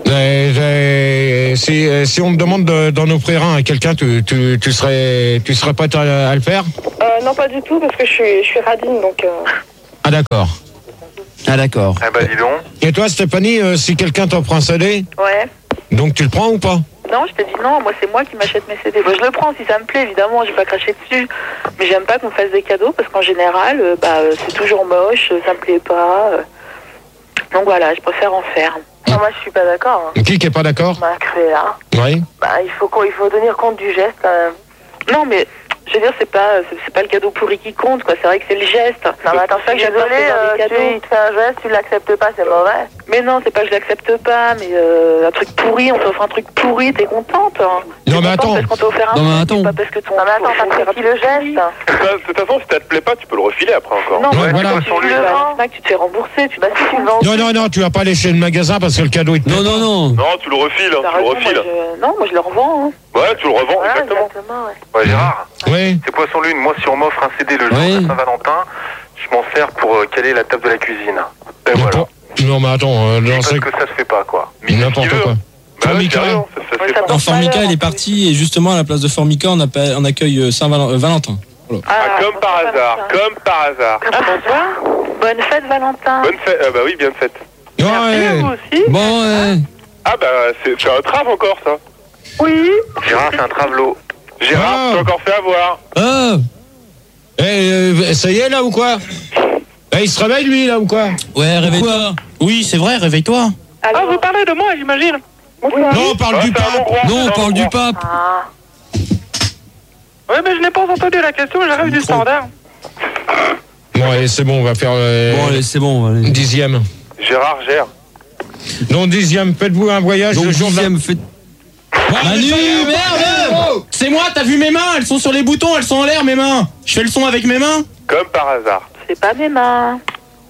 Euh, euh, si, euh, si on me demande de- d'en offrir un à quelqu'un, tu, tu, tu serais, tu serais prête à, à le faire? Euh, non, pas du tout, parce que je suis, je suis radine, donc... Euh... Ah d'accord. Ah d'accord. Eh ben dis donc. Et toi, Stéphanie, euh, si quelqu'un t'offre un C D, Ouais. donc tu le prends ou pas? Non, je te dis non, moi c'est moi qui m'achète mes C D. Bon, je le prends si ça me plaît, évidemment, je vais pas cracher dessus. Mais j'aime pas qu'on me fasse des cadeaux, parce qu'en général, euh, bah, euh, c'est toujours moche, euh, ça me plaît pas. euh. Donc voilà, je préfère en faire. Non, moi je suis pas d'accord. Hein. Qui qui est pas d'accord? Bah, Cruella. Oui. Bah, il faut, qu'on- il faut tenir compte du geste quand même. Non, mais je veux dire, c'est pas, c'est, c'est pas le cadeau pourri qui compte, quoi. C'est vrai que c'est le geste. Non, mais attends, C'est je suis désolée, euh, tu, il te fait un geste, tu l'acceptes pas, c'est mauvais. Mais non, c'est pas que je l'accepte pas, mais euh, un truc pourri, on t'offre un truc pourri, t'es contente. Hein. Non, T'es mais contente attends. parce qu'on t'a offert un Non, mais truc, attends. pas parce que ton... Non, mais attends, t'as compris le geste. De toute façon, si ça te plaît pas, tu peux le refiler après encore. Non, Ouais, mais voilà. tu, tu, le vas à vends. la Fnac, tu te fais rembourser, tu Bah, vas si tu le vends. Non, non, non, tu vas pas aller chez le magasin parce que le cadeau, il te Non, non, non. Non, tu le refiles, hein, T'as tu le raison, moi, refiles. je... Non, moi je le revends. Hein. Ouais, tu le revends, Voilà, exactement. exactement, ouais. Ouais, Gérard, Oui. c'est Poisson Lune. Moi, si on m'offre un C D le jour Ouais. de Saint-Valentin, je m'en sers pour euh, caler la table de la cuisine. Et Mais voilà. pour- Non, mais attends, euh, dans Parce ce... que ça se fait pas, quoi. Mais n'importe qui veut, quoi. hein. Bah, ouais, Formica. sérieux, ça, ça se Ouais, fait ça pas. porte Non, Formica, malheur, il est en parti et justement à la place de Formica, on, appelle- on accueille euh, Saint-Valentin. Ah, comme par hasard, comme par hasard. Ah, bonsoir. Bonne fête, Valentin. Bonne fête, ah bah oui, bien fête. Non, Merci à ouais. vous aussi. Bon, ouais. Ah bah, c'est c'est un trave encore, ça. Oui. Gérard, c'est un travelot. Gérard, Ah. t'es encore fait avoir. Ah. Eh, euh, ça y est, là, ou quoi? Eh, il se réveille, lui, là, ou quoi? Ouais, réveille-toi. Oui, c'est vrai, réveille-toi. Alors, Ah, parlez de moi, j'imagine. Non, on parle Ah, du c'est un pape. Hongrois, Non, c'est on un parle du Hongrois. pape. Ah. Ouais, mais je n'ai pas entendu la question, j'arrive du standard. Bon, allez, c'est bon, on va faire euh, Bon, allez, c'est bon. Allez. dixième. Gérard gère. Donc, dixième, faites-vous un voyage Donc, le jour de la... dixième, fait... Manu, merde! C'est moi, t'as vu mes mains? Elles sont sur les boutons, elles sont en l'air, mes mains. Je fais le son avec mes mains? Comme par hasard. c'est pas mes mains.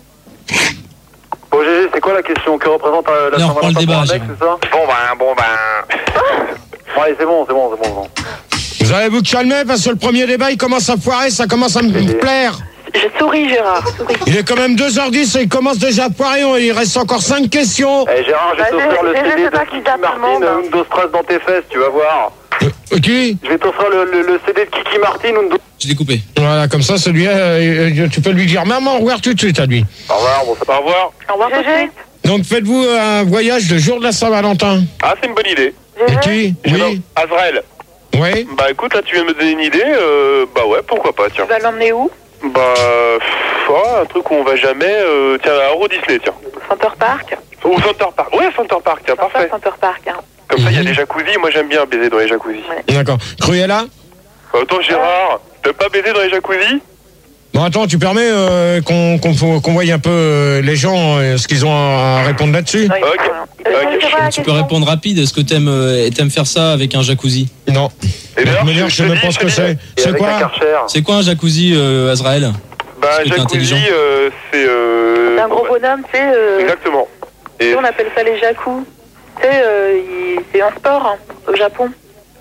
Bon, Gégé, c'est quoi la question? Que représente euh, la Allez, on reprend le Saint-Valentin débat, pour un mec, Gérard. c'est ça? Bon ben, bon ben. Bon, allez, c'est bon, c'est bon, c'est bon. c'est bon. Vous allez vous calmer parce que le premier débat, il commence à foirer, ça commence à me plaire. Je souris, Gérard. Souris. Il est quand même deux heures dix et il commence déjà à foirer. Il reste encore cinq questions. Eh, Gérard, je vais Bah, t'offrir le Gégé, C D c'est toi de qui Kiki tape tout le monde, Martin, hein. Undo Strass dans tes fesses, tu vas voir. Euh, qui? Je vais t'offrir le, le, le C D de Kiki Martin, Undo. Je l'ai coupé. Voilà, comme ça, celui-là, euh, euh, tu peux lui dire maman, au revoir tout de suite à lui. Au revoir, bon, ça Au revoir. Au revoir, tout de Gégé. suite. Donc faites-vous un voyage le jour de la Saint-Valentin. Ah, c'est une bonne idée. Et Gégé. qui? Oui. Azrael. Oui. Bah écoute, là tu viens de me donner une idée, euh, bah ouais, pourquoi pas, tiens. Tu vas l'emmener où? Bah, pff, oh, un truc où on va jamais, euh, tiens, à Euro Disney, tiens. Center Park. Ou Center Park, ouais, Center Park, tiens, Sympa, parfait. Center Park. Hein. Comme ça, il y a Mhm. des jacuzzi, moi j'aime bien baiser dans les jacuzzi. D'accord. Cruella? Bah, attends, Gérard, t'aimes pas baiser dans les jacuzzi? Bon, attends, tu permets euh, qu'on qu'on faut- qu'on voie un peu euh, les gens, euh, ce qu'ils ont à répondre là-dessus? Non, il Ok. faut rien. Ok. C'est quoi la Tu peux question? répondre rapide. Est-ce que t'aimes euh, t'aimes faire ça avec un jacuzzi? Non. Et De toute d'ailleurs, manière, je sais te même dis, pas ce je te que dis, c'est. Et C'est avec un quoi? Karcher. C'est quoi un jacuzzi, euh, Azrael? Bah, Parce que t'es jacuzzi, intelligent. euh, c'est... Euh... C'est un gros bah, bonhomme, tu sais. Euh, Exactement. tu Et sais, on appelle ça les jacous. Tu sais, euh, il- c'est un sport hein, au Japon.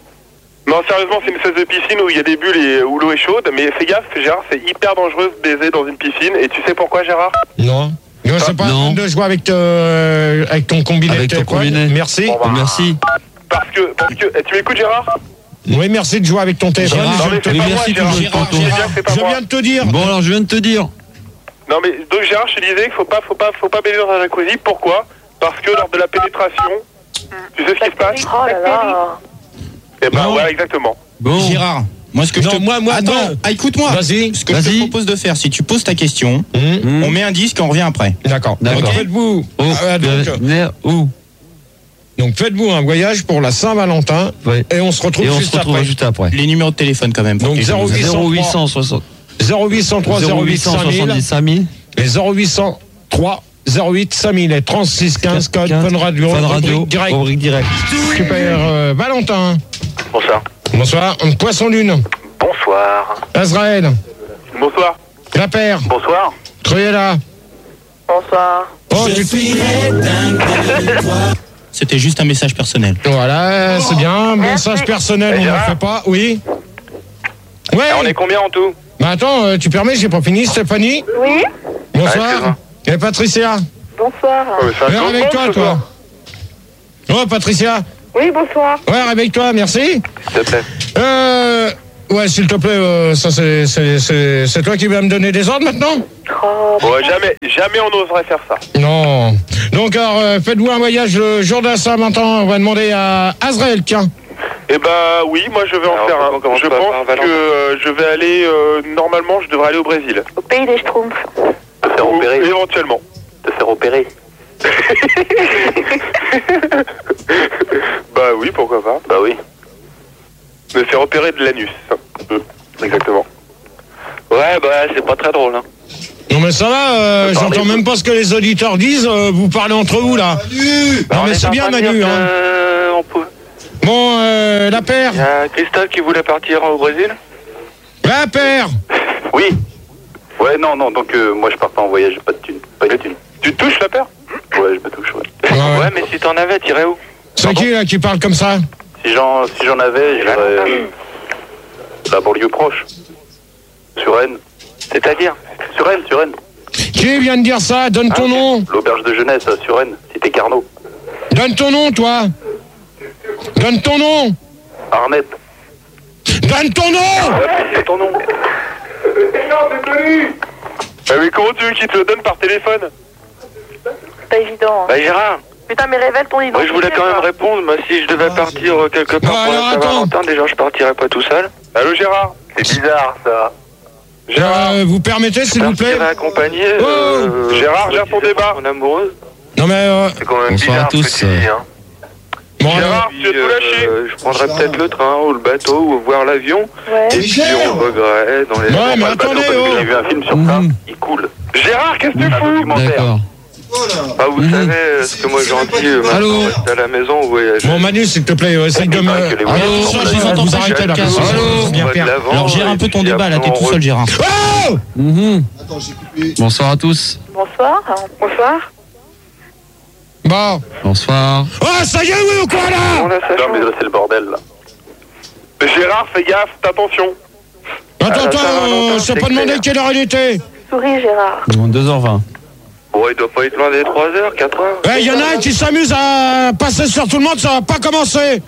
non, sérieusement, c'est une espèce de piscine où il y a des bulles et où l'eau est chaude, mais fais gaffe, Gérard, c'est hyper dangereux de baiser dans une piscine, et tu sais pourquoi, Gérard? Non. Non, c'est pas Non. la peine de jouer avec, euh, avec ton combiné. Avec ton téléphone. combiné. Merci. Bon, bah, Merci. Parce que, parce que, eh, tu m'écoutes, Gérard? Oui, merci de jouer avec ton téléphone. Gérard, Je Non, viens mais de te c'est oui, pas dire- moi, merci, Gérard. toujours, Je sais bien que c'est pas je moi. viens de te dire. Bon, alors, je viens de te dire. Non, mais donc, Gérard, je te disais qu'il faut pas, faut pas, faut pas baiser dans un jacuzzi. Pourquoi? Parce que lors de la pénétration, tu sais ce qui se passe? Oh là là. Eh ben, Non. ouais, exactement. Bon. Gérard, moi ce que Non, je te... moi, moi, Attends, moi. ah, écoute-moi. Vas-y. Ce que je te Vas-y. propose de faire, si tu poses ta question, Hum, on met un disque et on revient après. D'accord. D'accord. Donc, faites-vous Oh, ah, donc, euh, nerf- où? donc, faites-vous un voyage pour la Saint-Valentin Ouais. et on se retrouve Et on juste se retrouve après. juste après. Les numéros de téléphone quand même. pour Donc, que les gens zéro nous huit appellent. cent zéro huit cent soixante. zéro huit cent trois zéro huit cinq mille soixante-dix mille. et zéro huit cent trois zéro huit cinq mille et trente-six quinze code Fun Radio. Fun Radio. rubrique direct. Rubrique direct. Super euh, Valentin. Bonsoir. Bonsoir. Poisson Lune. Bonsoir. Azrael. Bonsoir. La Paire. Bonsoir. Cruella. Bonsoir. Oh, tu... C'était juste un message personnel. Voilà, c'est bien. Message personnel, on ne le Gérard. fait pas. Oui. Ouais. Et on est combien en tout? Bah attends, euh, tu permets, j'ai pas fini. Stéphanie. Oui. Ouais, Bonsoir. excuse-moi. Et Patricia. Bonsoir. Ouais, c'est un Viens gros avec monde, toi, ce toi. soir. Oh, Patricia. Oui, bonsoir. Ouais, réveille-toi, merci. S'il te plaît. Euh... Ouais, s'il te plaît, euh, ça c'est, c'est, c'est, c'est toi qui vas me donner des ordres maintenant? Oh, Ouais, jamais, jamais on oserait faire ça. Non. Donc, alors, euh, faites-vous un voyage le jour de la Saint-Valentin. On va demander à Azrael, tiens. Eh ben oui, moi je vais en Alors, faire on un. commence Je par- pense par que Valentin. euh, je vais aller, euh, normalement je devrais aller au Brésil. au pays des Schtroumpfs. Te faire Ou- opérer. Éventuellement. Te faire opérer. Bah oui, pourquoi pas. Bah oui. Me faire opérer de l'anus. Euh, Exactement. Ouais, bah c'est pas très drôle. Hein. Non, mais ça va, euh, Parlez, j'entends vous. même pas ce que les auditeurs disent. euh, vous parlez entre vous, là. Non, mais c'est bien, Manu, hein. Euh, on peut... Bon, euh, la paire. Il y a Christophe qui voulait partir au Brésil. La paire. Oui. Ouais, non, non, donc euh, moi je pars pas en voyage, j'ai pas de thune. Pas de thune. Tu te touches la paire? Ouais, je me touche, ouais. Ouais, ouais. Ouais, mais si t'en avais, t'irais où? C'est qui, là, qui parle comme ça? Si j'en si j'en avais, j'irais euh, la banlieue proche. Sur Rennes. C'est-à-dire? Sur Rennes, sur Rennes. Qui vient de dire ça? Donne ton nom. L'auberge de jeunesse à sur Rennes, cité Carnot. Donne ton nom, toi. Donne ton nom. Arnette. Donne ton nom. C'est ton nom. Ah mais comment tu veux qu'il te le donne par téléphone? Pas évident. Hein. Bah Gérard, Putain, mais révèle ton identité. moi je voulais quand même quoi. répondre, mais si je devais partir euh, quelque part Bon, pour alors, la attends. Saint-Valentin, déjà je partirais pas tout seul. Allô Gérard? C'est bizarre ça. Gérard? Euh, vous permettez, s'il vous plaît? Partirais accompagné. Oh. euh, Gérard, gère ton débat. Mon amoureuse. Non, mais... Euh, C'est quand même Bonsoir bizarre à tous. ce que tu dis, hein. bon, Gérard, Puis, tu veux tout lâcher? euh, je prendrais peut-être le train ou le bateau ou voir l'avion. Ouais. Et puis on regret dans les... Ouais, Non, mais pas le bateau, attendez, parce que oh. j'ai vu un film sur ça, Mhm. il coule. Gérard, qu'est-ce que tu Un fous? documentaire. D'accord. Bah vous Mhm. savez euh, ce que moi j'en dis, euh, Allô. maintenant rester à la maison ou voyager. bon, Manu, s'il te plaît, euh, essaye de me... paraît que les Allô, voyages ça, sont je vous pas entends mal. pas, arrêtez, là. Allô. C'est bien On va de faire. l'avant, Alors gère un et peu ton puis débat là, après, t'es on tout seul, Gérard. Oh. Mhm. Bonsoir à tous. Bonsoir. Bonsoir. Bon. Bonsoir. Oh, ça y est, oui, ou quoi, On là? a sa Non, mais là, c'est le bordel, là. Gérard, fais gaffe, fais attention. Attends, Ah, attends, ça va, euh, Valentin, je t'ai c'est pas demandé clair. quelle heure il était. Souris, Gérard. deux heures vingt. Bon, il doit pas être loin des trois heures, quatre heures. Il y en a un qui s'amuse à passer sur tout le monde, ça va pas commencer.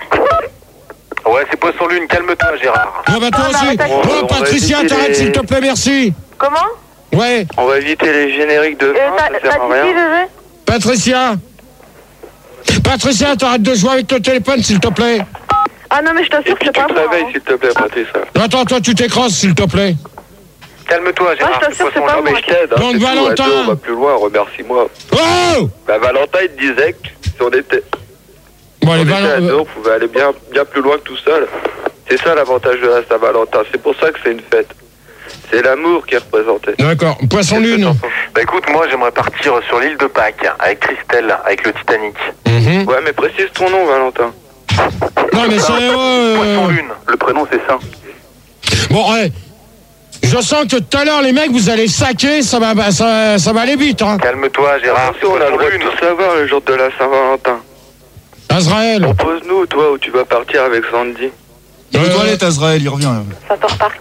Ouais, c'est Poisson Lune, calme-toi, Gérard. Ah bah toi Ah, bah, aussi. arrête avec- Oh, On va Patricia, éviter t'arrêtes, les- s'il te plaît, merci. Comment Ouais, On va éviter les génériques de euh, fin, T'as ça t'as sert à dit qui, rien. bébé? Patricia. Patricia, t'arrêtes de jouer avec ton téléphone, s'il te plaît. Ah non, mais je Et t'assure que puis c'est tu pas te moi. réveilles, hein. s'il te plaît, Patricia. Attends, toi, tu t'écrasses, s'il te plaît. Calme-toi, Gérard. je t'assure que c'est Poisson pas Lune, moi. mais je t'aide. hein, Donc, c'est tout, Valentin. à deux, on va plus loin, remercie-moi. Oh. Bah, Valentin, il te disait que si on était, Bon, on allez, était va. à deux, on pouvait aller bien, bien plus loin que tout seul. C'est ça l'avantage de la Saint-Valentin. C'est pour ça que c'est une fête. C'est l'amour qui est représenté. D'accord, Poisson Lune. Bah écoute, moi j'aimerais partir sur l'île de Pâques avec Christelle, avec le Titanic. Mhm. Ouais, mais précise ton nom, Valentin. Non, mais c'est... euh, Poisson Lune. Le prénom c'est ça. Bon, ouais. Je sens que tout à l'heure, les mecs, vous allez saquer, ça va, bah, ça, ça va aller vite, hein. Calme-toi, Gérard. Attention, On a le droit de Lune. tout savoir le jour de la Saint-Valentin. Azrael. Propose-nous, toi, où tu vas partir avec Sandy. Il est aux Euh, toilettes, Azrael, il revient. là. Center Park.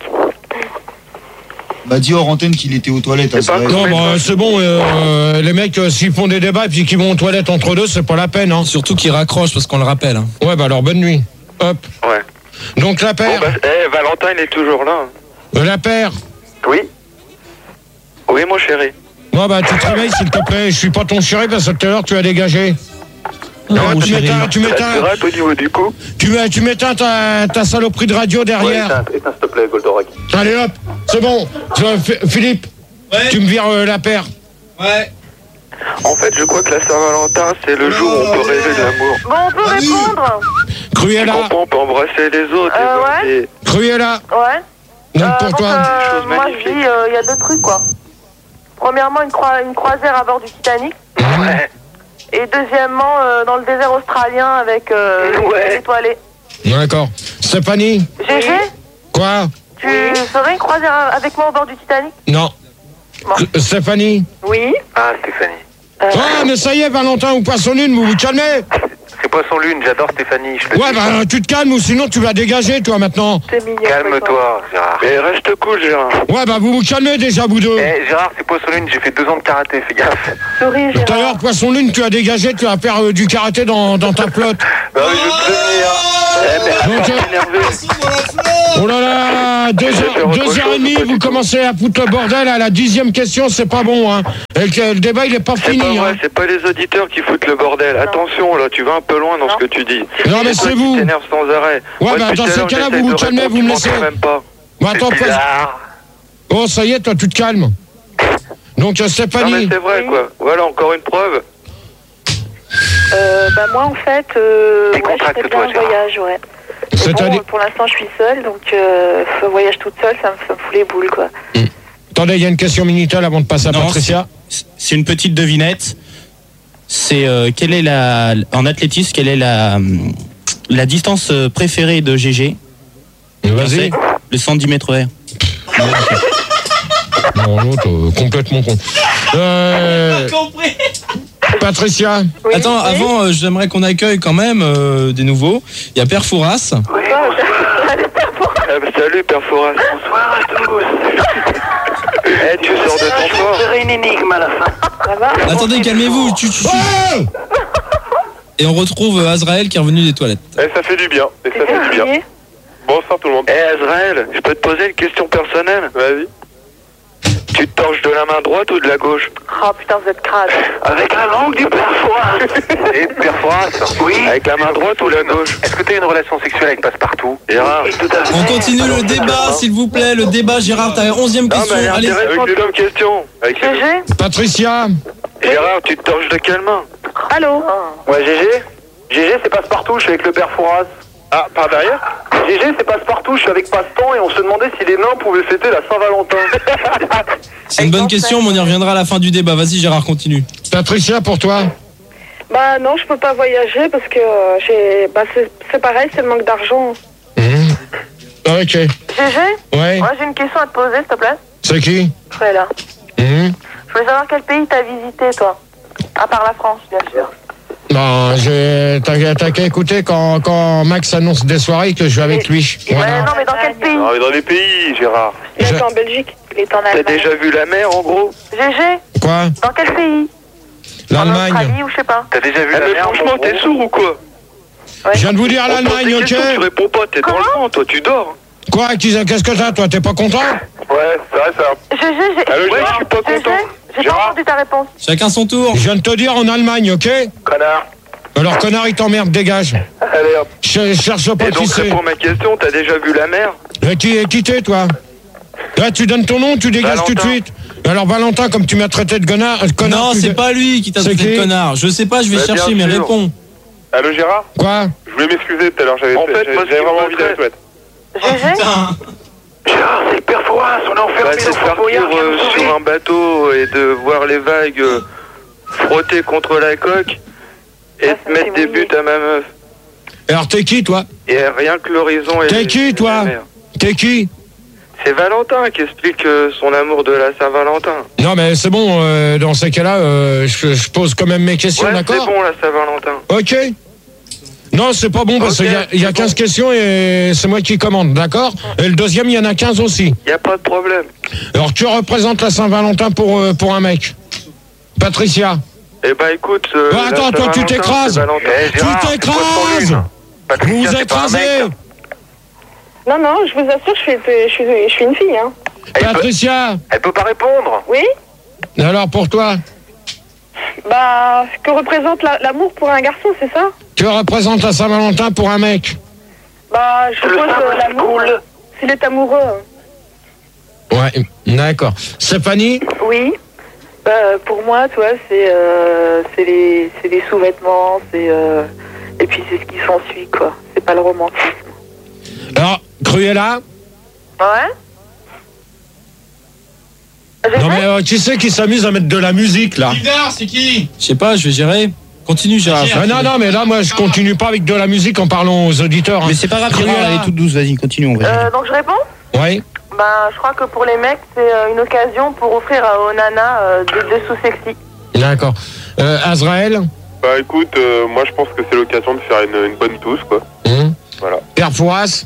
Bah, dis hors antenne qu'il était aux toilettes, C'est pas Azrael. Non, bah, c'est bon, euh, les mecs, euh, s'ils font des débats et puis qu'ils vont aux toilettes entre deux, c'est pas la peine, hein. Surtout qu'il raccroche parce qu'on le rappelle. hein. Ouais, bah alors, bonne nuit. Hop. Ouais. Donc, la Bon, paire. bah, eh, Valentin, il est toujours là. Euh, la paire. Oui. Oui, mon chéri. Ouais, bah, tu te réveilles, s'il te plaît. Je suis pas ton chéri parce que tout à l'heure, tu as dégagé. Non, mon tu chéri. m'éteins, tu Tu m'éteins, rates au niveau du cou. tu m'é- tu m'éteins ta, ta saloperie de radio derrière. éteins, éteins, s'il te plaît, Goldorak. Allez, hop, c'est bon. Euh, F- Philippe, tu me vires euh, la paire. Ouais. En fait, je crois que la Saint-Valentin, c'est le jour où on peut rêver de l'amour. Bon, on peut répondre. Tu Cruella, comprends, on peut embrasser les autres. Euh, et voir ouais. des- Cruella. Ouais. Donc, Euh, pour donc, toi. euh, Chose moi, je magnifique. dis, il y a deux trucs, quoi. Premièrement, une, croi- une croisière à bord du Titanic. Ouais. Et deuxièmement, euh, dans le désert australien avec euh, Ouais. les étoilés. D'accord. Stéphanie, G G, quoi? tu ferais une croisière avec moi au bord du Titanic? Non. Bon. Euh, Stéphanie. Oui. Ah, Stéphanie. Euh, Ah, mais ça y est, Valentin ou Poisson Lune, vous vous calmez. C'est c'est Poisson Lune, j'adore Stéphanie. Je le Ouais, dis. bah tu te calmes ou sinon tu vas dégager, toi, maintenant. C'est mignon. Calme-toi, Gérard. Mais reste cool, Gérard. Ouais, bah vous vous calmez déjà, vous deux. Eh, Gérard, c'est Poisson Lune, j'ai fait deux ans de karaté, fais gaffe. Souris, Tout à Gérard. l'heure, Poisson Lune, tu as dégagé, tu vas faire euh, du karaté dans, dans ta flotte. Bah oui, je veux te prévenir. Eh, mais attends, Donc, t'es euh, énervé. Oh là là, deux heures, deux heures et demie, vous commencez à foutre le bordel à la dixième question, c'est pas bon, hein. Et que le débat, il est pas C'est fini, pas vrai, hein. c'est pas les auditeurs qui foutent le bordel. Attention, là, tu vas un peu loin dans Non. ce que tu dis. Non, mais c'est vous. Tu t'énerves sans arrêt. Ouais, Moi, bah, depuis dans tout à ces l'heure, cas-là, j'essaie vous de vous calmez, répondre, vous tu me m'entends laissez. même pas. Bah, attends, C'est Poisson- bizarre. Oh, ça y est, toi, tu te calmes. Donc, euh, Non, mais Stéphanie. c'est vrai, quoi. Voilà, encore une preuve. Euh, bah moi en fait, euh, ouais, je Décontracte-toi, ferais bien un Gérard. voyage, ouais. Mais C'est-à-dire- bon, pour l'instant je suis seule, donc euh, un voyage toute seule, ça me, ça me fout les boules, quoi. Attendez, il y a une question Minitel avant de passer à Non, Patricia. c'est- C'est une petite devinette. C'est euh, quelle est la en athlétisme, quelle est la la distance euh, préférée de G G? Vas-y. Le cent dix mètres vert. Non, l'autre, euh, complètement con. Euh, Patricia. Oui, Attends, oui. avant, euh, j'aimerais qu'on accueille quand même euh, des nouveaux. Il y a Père Fouras. Ah, Ah, bah, salut, Père Foras. Bonsoir à tous. Eh, tu sors de ton corps. une énigme à la fin. ça va. Attendez, calmez-vous. tu- tu- tu- Et on retrouve euh, Azrael qui est revenu des toilettes. Eh, ça fait du bien. Et ça fait du bien. Février. Bonsoir tout le monde. Eh, Azrael, je peux te poser une question personnelle? Vas-y. Tu te torches de la main droite ou de la gauche? Oh putain, vous êtes crade. Avec la langue du perforas. Et Père Foras, Oui. Avec la main droite ou la gauche? est-ce que t'as une relation sexuelle avec Passepartout? Gérard. Tout à fait. On continue le débat, s'il vous plaît. Le débat, Gérard, t'as onzième Non, question. mais elle est Allez. intéressante. Avec les mêmes questions. Avec les... G G. Patricia. Gérard, tu te torches de quelle main? Allô. Ouais, G G G G, c'est Passepartout, je suis avec le père Fouras. Ah, par derrière? G G, c'est Passepartout, je suis avec Passe-Temps et on se demandait si les nains pouvaient fêter la Saint-Valentin. C'est une bonne question, mais on y reviendra à la fin du débat. Vas-y, Gérard, continue. Patricia, pour toi. Bah non, je peux pas voyager parce que euh, j'ai, bah c'est, c'est pareil, c'est le manque d'argent. Mmh. Ok. G G. Ouais. Ouais, j'ai une question à te poser, s'il te plaît. C'est qui? Ouais, là. Mmh. Je voulais savoir quel pays t'as visité, toi. À part la France, bien sûr. Non, j'ai- t'as t'as qu'à écouter quand, quand Max annonce des soirées que je vais avec lui. Ouais, Voilà. non, mais dans quel pays? Non, mais dans les pays, Gérard. Il Je- était en Belgique. Il est en T'as Allemagne. déjà vu la mer, en gros? G G. Quoi? Dans quel pays? En L'Allemagne. Australie ou je sais pas. T'as déjà vu Eh, la mais mer? franchement, mon t'es gros sourd ou quoi? Ouais. Je viens de vous dire On pose l'Allemagne, des ok? questions, tu réponds pas, t'es dans le vent, toi, tu dors. Quoi? Qu'est-ce que t'as, toi? T'es pas content? Ouais, c'est vrai, ça. G G, j'ai... Allô, Ouais, Gérard, je suis pas G G, content. j'ai pas Gérard. entendu ta réponse. Chacun son tour. Je viens de te dire en Allemagne, ok? Connard. Alors, connard, il t'emmerde, dégage. Allez, hop. Je cherche pas Et qui donc, c'est. réponds à ma question, t'as déjà vu la mer? Et qui, qui t'es, toi? Là, tu donnes ton nom, tu dégages tout de Valentin. suite. Alors, Valentin, comme tu m'as traité de connard, euh, connard Non, tu c'est dé- pas lui qui t'a C'est traité de qui? connard. Je sais pas, je vais Bah, chercher, mais bien sûr. réponds. Allô, Gérard? Quoi? Je voulais m'excuser tout à l'heure, j'avais En fait, j'avais- moi, ce j'avais qui vraiment me envie d'aller aux montrait- toilettes. G G. Gérard, c'est le Père Foras, on est Bah, enfermé c'est dans de Fort partir Boyard, viens euh, nous sauver. sur un bateau et de voir les vagues euh, frotter contre la coque et Ah, de ça mettre fait des mouiller. buts à ma meuf. Alors, t'es qui, toi? Et rien que l'horizon et T'es qui, toi? T'es qui? C'est Valentin qui explique euh, son amour de la Saint-Valentin. Non, mais c'est bon, euh, dans ces cas-là, euh, je, je pose quand même mes questions, Ouais, c'est d'accord? bon la Saint-Valentin. Ok. Non, c'est pas bon parce Ok, qu'il y a, il y a c'est quinze bon. questions et c'est moi qui commande, d'accord? Et le deuxième, il y en a quinze aussi. Y a pas de problème. Alors, tu représentes la Saint-Valentin pour, euh, pour un mec. Patricia. Eh ben écoute. euh, Ouais, la attends, toi, tu Saint-Valentin, t'écrases. c'est Valentin. Eh, Gérard, Tu c'est Poisson t'écrases. Lune. Patricia, Vous vous c'est pas un mec. écrasez. Non, non, je vous assure, je suis, je suis, je suis une fille, hein. Elle peut, Patricia. elle peut pas répondre. Oui. Alors, pour toi, Bah, que représente la- l'amour pour un garçon, c'est ça? tu représentes la Saint-Valentin pour un mec. Bah, je suppose euh, l'amour. S'il est amoureux. Ouais, d'accord. Stéphanie. Oui. Bah, pour moi, tu vois, c'est euh, c'est les, c'est les sous-vêtements, c'est euh, et puis c'est ce qui s'ensuit, quoi. C'est pas le romantisme. Alors, Cruella. Ouais. Non, mais euh, qui c'est qui s'amuse à mettre de la musique, là? c'est qui? Je sais pas, je vais gérer. Continue, Gérard. Ah, non, non, mais là, moi, je continue pas avec de la musique en parlant aux auditeurs. hein. Mais c'est pas grave, Cruella. Gérard, elle est toute douce. Vas-y, continue. On va Euh, donc je réponds. Oui. Ben, je crois que pour les mecs, c'est euh, une occasion pour offrir à- aux nanas euh, des dessous sexy. D'accord. Euh, Azrael. Bah écoute, euh, moi je pense que c'est l'occasion de faire une, une bonne touche, quoi. Hum. Voilà. Père Fouras.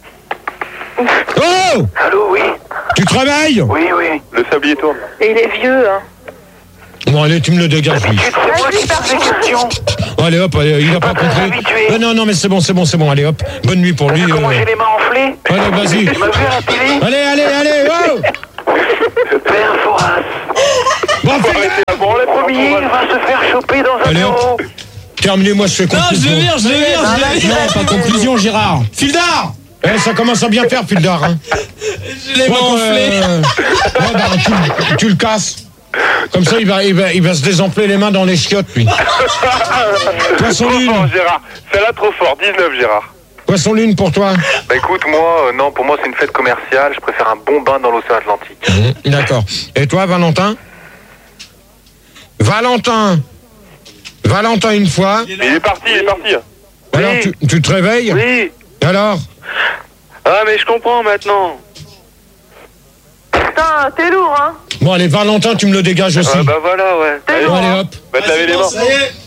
Oh! Allô, oui. Tu te réveilles? Oui, oui. Le sablier tourne. Et il est vieux, hein. Bon, allez, tu me le dégages, lui. C'est moi qui pose des questions. Allez, hop, allez, il a pas compris. habitué. Euh, non, non, mais c'est bon, c'est bon, c'est bon, allez, hop. Bonne nuit pour lui. T'as vu comment euh. j'ai les mains enflées? Allez, vas-y. Tu m'as vu à la télé? Allez, allez, allez, oh! Père Fouras. Bon, Faut fais- arrêter la branlette, Premier Franck, va se faire choper dans un Allez, hop. bureau. Terminé, moi, je fais Non, je conclusion. le vire, je le vire, je le vire. Non, pas conclusion, Gérard. Fildar! Eh, ça commence à bien faire, Fildar, hein. Je l'ai Ouais, enflé. euh, ouais, bah, tu, tu le casses. Comme ça, il va, il, va, il va se désempler les mains dans les chiottes, lui. Poisson Trop lune. fort, Gérard. Celle-là, trop fort. dix-neuf, Gérard. Poisson lune pour toi. Bah écoute, moi, euh, non, pour moi c'est une fête commerciale, je préfère un bon bain dans l'océan Atlantique. Mmh, d'accord. Et toi, Valentin? Valentin. Valentin, une fois. Mais il est parti, il est parti. Alors, tu, tu te réveilles? Oui. Alors? Ah, mais je comprends maintenant. Putain, t'es lourd, hein. Bon, allez, Valentin, tu me le dégages aussi. Ah, bah voilà, ouais. T'es Allez, lourd, Allez, hein. hop. Va te laver les mains. Ça y est.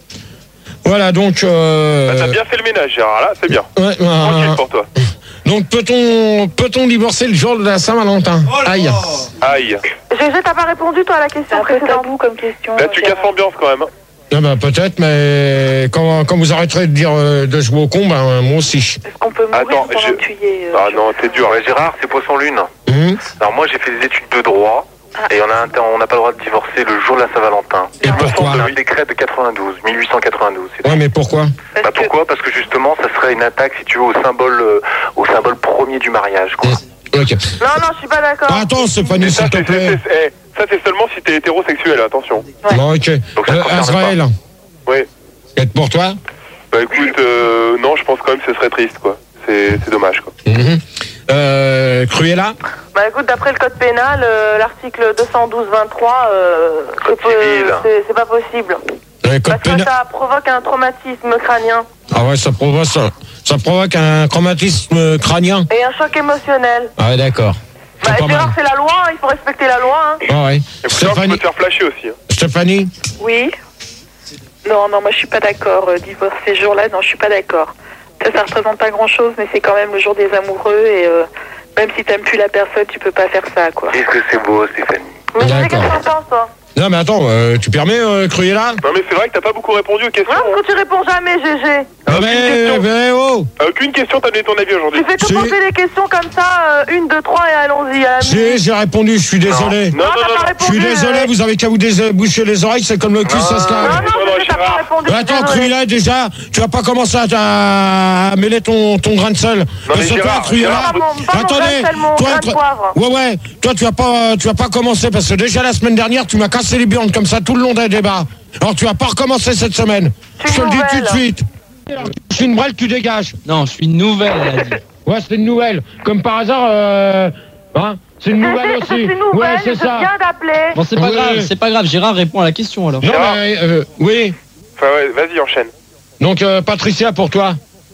Voilà, donc... Euh, Bah, t'as bien fait le ménage, Gérard. Là, c'est bien. ouais, euh, Tranquille pour toi. donc, peut-on peut-on divorcer le jour de la Saint-Valentin? Aïe. Aïe. Gégé, t'as pas répondu, toi, à la C'est question un peu précédente. tabou comme question. Là, tu Gérard. casses l'ambiance quand même. Ah bah, peut-être, mais quand, quand vous arrêterez de dire euh, de jouer au con, ben, moi aussi. Est-ce qu'on peut mourir Attends, pendant je- que tu y es euh, Ah non, t'es dur. Ouais, Gérard, c'est Poisson Lune. Hum. Alors moi j'ai fait des études de droit, et on a un temps- on n'a pas le droit de divorcer le jour de la Saint-Valentin. Et pourquoi? C'est un décret de quatre-vingt-douze, mille huit cent quatre-vingt-douze. c'est Ouais, mais pourquoi? Bah Parce que pourquoi? Parce que justement, ça serait une attaque, si tu veux, au symbole, euh, au symbole premier du mariage, quoi. Ok. Non, non, je suis pas d'accord. Ah, attends, Et Stéphanie, ça, s'il te c'est plaît. c'est- c'est- eh, ça, c'est seulement si t'es hétérosexuel, attention. Bon, ok. Donc ça Euh, concerne Azraël, Oui. et pour toi? Bah écoute, euh, non, je pense quand même que ce serait triste, quoi. C'est c'est dommage, quoi. Mhm. Euh, Cruella? Bah écoute, d'après le code pénal, euh, l'article deux cent douze vingt-trois, euh, Code c'est peu- civil. c'est c'est pas possible. Ouais, code Parce que pénal. ça provoque un traumatisme crânien Ah ouais, ça provoque, ça, ça provoque un traumatisme crânien. et un choc émotionnel. Ah ouais, d'accord. Bah C'est pas Gérard, mal. c'est la loi, hein, il faut respecter la loi. Hein. Ah ouais. Et pourtant, tu Stéphanie, peux te faire flasher aussi. Hein. Stéphanie? Oui. Non, non, moi je suis pas d'accord. Euh, divorce ces jours-là, non, je suis pas d'accord. Ça, ça représente pas grand-chose, mais c'est quand même le jour des amoureux et euh, même si t'aimes plus la personne, tu peux pas faire ça, quoi. Qu'est-ce que c'est beau, Stéphanie. Mais je sais D'accord. qu'est-ce que t'en penses, toi. Non, mais attends, euh, tu permets, euh, Cruella? Non, mais c'est vrai que t'as pas beaucoup répondu aux questions. Non, parce que tu réponds jamais, Gégé. Ah, aucune mais, question. mais oh! À aucune question, t'as donné ton avis aujourd'hui. Tu fais que Si. poser des questions comme ça, euh, une, deux, trois et allons-y. à la Si, minute. j'ai répondu, je suis désolé. Non, non, t'as non, pas non. Je répondu. suis désolé, euh, vous avez qu'à vous déboucher les oreilles, c'est comme le cul, ça se Non, lave. non, Non, Gégé, t'as pas Gérard. répondu. Mais attends, je suis désolée. Cruella, déjà, tu vas pas commencer à, à mêler ton, ton grain de sel. Parce mais que toi, Gérard, Cruella, Gérard, pas mon- pas mon grain de sel, mon toi, grain de toi- poivre. ouais, ouais, toi, tu vas pas, tu vas pas commencer parce que déjà la semaine dernière, tu m'as cassé les burnes comme ça tout le long des débats. Alors tu vas pas recommencer cette semaine. C'est Je te le dis tout de nouvelle. suite. Je suis une brêle, tu dégages. Non, je suis une nouvelle, elle a dit. Ouais, c'est une nouvelle. Comme par hasard, euh, hein, c'est une nouvelle Gégé, aussi. c'est une Ouais, nouvelle, c'est je ça. viens d'appeler. Bon, c'est pas Oui. grave, c'est pas grave. Gérard répond à la question alors. Non, Gérard. mais, euh, oui. Enfin, ouais, vas-y, enchaîne. Donc, euh, Patricia, pour toi.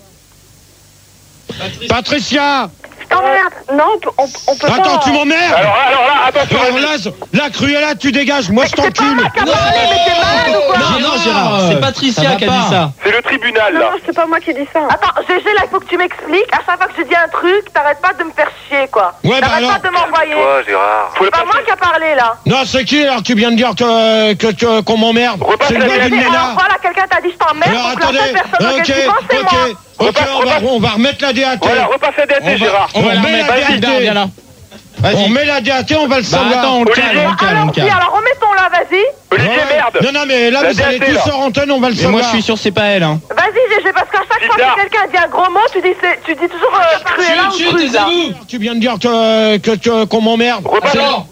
Patricia. Je t'emmerde. Non, on peut, on, on peut Attends, pas. tu m'emmerdes. Alors, alors là, attention, Alors vas-y. là, la Cruella, tu dégages. Moi, je C'est pas t'encule. moi qui a parlé, mais t'es malade ou quoi? Non, non, Gérard, c'est Patricia ça va qui a pas. dit ça. C'est le tribunal, Non, là. non, c'est pas moi qui dis ça. Attends, Gégé, là, il faut que tu m'expliques. À chaque fois que je dis un truc, t'arrêtes pas de me faire chier, quoi. Ouais, bah T'arrêtes alors. pas de m'envoyer. Toi, Gérard. Faut le C'est pas moi passer. qui a parlé, là. Non, c'est qui alors qui vient de dire que que que- qu'on m'emmerde? Repasse C'est le la gars d'une Alors nana. voilà, quelqu'un t'a dit je t'emmerde, Alors donc la attendez. seule personne Ok, auquel tu penses, c'est ok, moi. ok. Repasse, On va repasse. on va remettre la D A T. Voilà, repasse la D A T, On va- Gérard. on va la remettre remettre, la vas-y, D A T. viens là. On Vas-y. met la D A T, on va le Bah savoir. attends, on le Olivier. calme, on le calme, on le Allons-y, calme. alors remettons-la, vas-y. Olivier, Ouais. merde. Non, non, mais là, La vous allez D A T, tous là. sur antenne, on va le Mais savoir. moi je suis sûr, c'est pas elle. Hein. Vas-y, Gégé, parce qu'à chaque fois Bizarre. que quelqu'un dit un gros mot, tu dis, c'est- tu dis toujours euh, Cruella ou Chut, chut, Cruella. taisez-vous. Tu viens de dire que que que- qu'on m'emmerde. Repasse. Alors,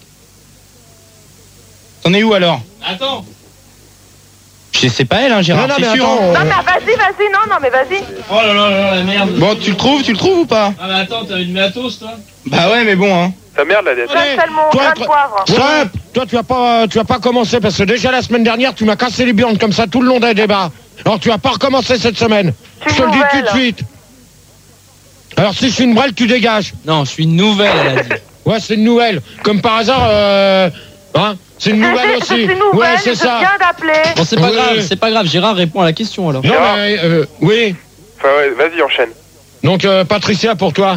T'en es où alors? attends. Je sais pas elle, hein, Gérard, Non, non, mais c'est sûr. attends. hein. Non, mais vas-y, vas-y, non, non, mais vas-y. Oh là là là, la merde. Bon, tu le trouves, tu le trouves ou pas? Ah, mais attends, t'as une matos, toi? Bah ouais, mais bon, hein. Ça merde, la D A T. Allez, J'appelle mon toi, grain de toi- poivre. Stop. Toi, tu vas pas, tu vas pas commencer parce que déjà la semaine dernière, tu m'as cassé les burnes comme ça tout le long des débats. Alors tu vas pas recommencer cette semaine. Je Je suis te le dis tout de nouvelle. suite. Alors si je suis une brêle, tu dégages. Non, je suis une nouvelle, elle a dit. Ouais, c'est une nouvelle. Comme par hasard, euh, hein, C'est une nouvelle aussi. C'est une nouvelle, Ouais, c'est je ça. viens d'appeler. Bon, c'est pas Oui. grave, c'est pas grave. Gérard répond à la question alors. Non, mais euh, oui. Enfin, ouais, vas-y, enchaîne. Donc, euh, Patricia, pour toi.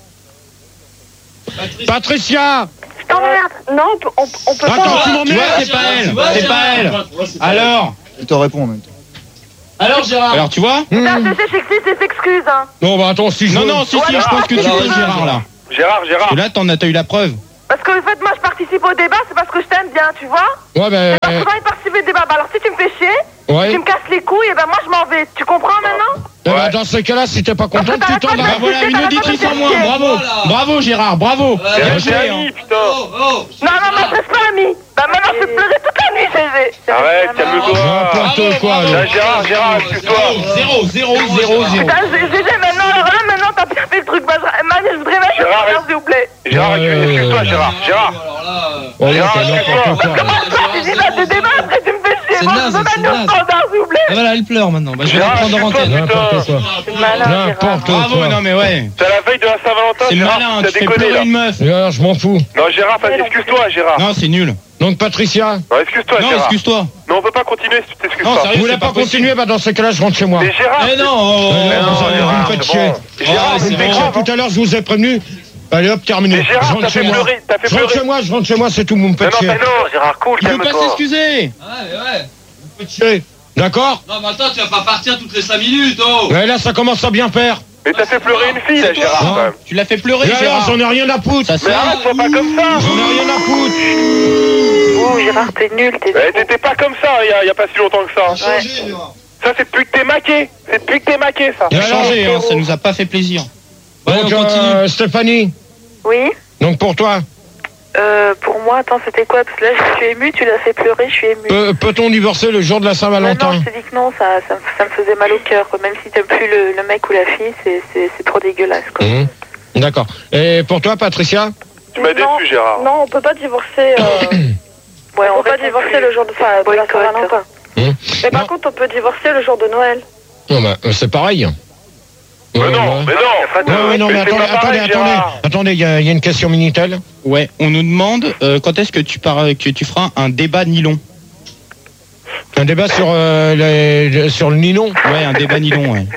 Patricia. Je t'emmerde. Non, on peut, on, on peut Attends, pas. tu m'emmerdes. Tu vois, c'est pas elle. C'est pas elle. Alors Elle te répond en même temps. Alors Gérard. Alors, tu vois Hmm. T'as assez sexy, c'est s'excuse, hein. Non, bah attends, si je Non, veux- non, si, si, je pense que tu Alors, peux, Gérard, là. Gérard, Gérard. Parce que là, t'en as, t'as eu la preuve. Parce que, en fait, moi, je participe au débat, c'est parce que je t'aime bien, tu vois. Ouais, ben. Parce que j'ai envie de participer au débat. Bah, alors, si tu me fais chier, Ouais. tu me casses les couilles, et ben moi, je m'en vais. Tu comprends maintenant? Eh ben, dans ce cas-là, si t'es pas contente, tu t'en Bah vas. voilà, une auditrice en moins, bravo. Bravo, Gérard, bravo. T'es Bien un joué, hein. ami, putain. Non, non, m'adresse pas, ami. Bah, maintenant, je vais pleurer toute la nuit, G G. Arrête, calme-toi. N'importe quoi, Là, là. Gérard, Gérard, excuse-toi. Zéro, zéro, zéro, zéro. Putain, G G, maintenant, alors là, maintenant, t'as bien fait le truc. Bah, je- Manu, je voudrais mettre Gérard, le s'il vous plaît. Gérard, Ouais, excuse-toi, ouais, Gérard. Gérard. Oh, là, Gérard, t'as n'importe quoi. Comment ça, tu dis là, ce débat, après, tu me fais chier. C'est Moi, naze, je veux c'est mettre le naze. standard, s'il vous plaît. Et voilà, elle pleure maintenant. Bah, je vais la Gérard, prendre en excuse-toi, antenne. N'importe quoi. C'est malin, Gérard. N'importe Bravo, quoi. non mais ouais. C'est la veille de la Saint-Valentin, C'est Gérard. malin, T'as tu fais déconné, pleurer là. une meuf. Gérard, je m'en fous. Non, Gérard, enfin, excuse-toi, Gérard. Non, c'est nul. Donc, Patricia. Non, excuse-toi, Non, Gérard. excuse-toi. Non, on peut pas continuer si tu t'excuses Non, pas. sérieux, Vous voulez c'est pas pas possible. continuer? Bah, dans ce cas-là, je rentre chez moi. Mais Gérard, Eh non, oh, Euh, oh, vous non, allez- vous Gérard, me faites c'est chier. bon. Gérard, Ah, c'est vous me faites grave, chier. Tout à l'heure, je vous ai prévenu. Allez hop, terminé. Mais Gérard, Je rentre t'as chez fait moi. pleurer, t'as fait Je rentre pleurer. chez moi, je rentre chez moi, c'est tout, vous me Mais faites non, chier. mais non, Gérard, cool, il veut pas calme-toi. s'excuser. Ouais, ouais. Vous me faites chier. D'accord? Non, mais attends, tu vas pas partir toutes les cinq minutes, oh. Ouais, là, ça commence à bien faire. Mais t'as fait pleurer une fille, là, Gérard, Non. quand même. Tu l'as fait pleurer, Et alors, Gérard. j'en ai rien à foutre. Ça Mais sert. arrête, sois pas comme ça. J'en ai rien à foutre. Oh, Gérard, t'es nul, t'es Eh, t'étais pas comme ça, il y a, il y a pas si longtemps que ça. Ouais. Ça, c'est depuis que t'es maqué. C'est depuis que t'es maqué, ça. Et Ça a alors, changé, hein, ça nous a pas fait plaisir. Ouais, Donc, on continue. euh, Stéphanie, Oui. donc pour toi, Euh, pour moi, attends, c'était quoi? Parce que là, je suis émue, tu l'as fait pleurer, je suis émue. peut- peut-on divorcer le jour de la Non, non, Saint-Valentin? je te dis que non, ça, ça, me- ça me faisait mal au cœur, quoi. Même si t'aimes plus le, le mec ou la fille, c'est, c'est, c'est trop dégueulasse, quoi. Mhm. D'accord. Et pour toi, Patricia? Tu m'as Non, déçu, Gérard. Non, on peut pas divorcer. Euh, Ouais, on peut pas divorcer le jour de, enfin, de la Boycott. Saint-Valentin. Mhm. Mais par Non. contre, on peut divorcer le jour de Noël. Non, bah, euh, c'est pareil. Mais Ouais, non, ouais. mais non. Ouais, ouais, non, mais c'est attendez, pas attendez, pareil, attendez, Gérard. attendez, il y, a il y a une question Minitel. Ouais, on nous demande euh, quand est-ce que tu pars, que tu feras un débat nylon. Un débat sur, euh, les- le- sur le nylon. Ouais, un débat nylon, ouais.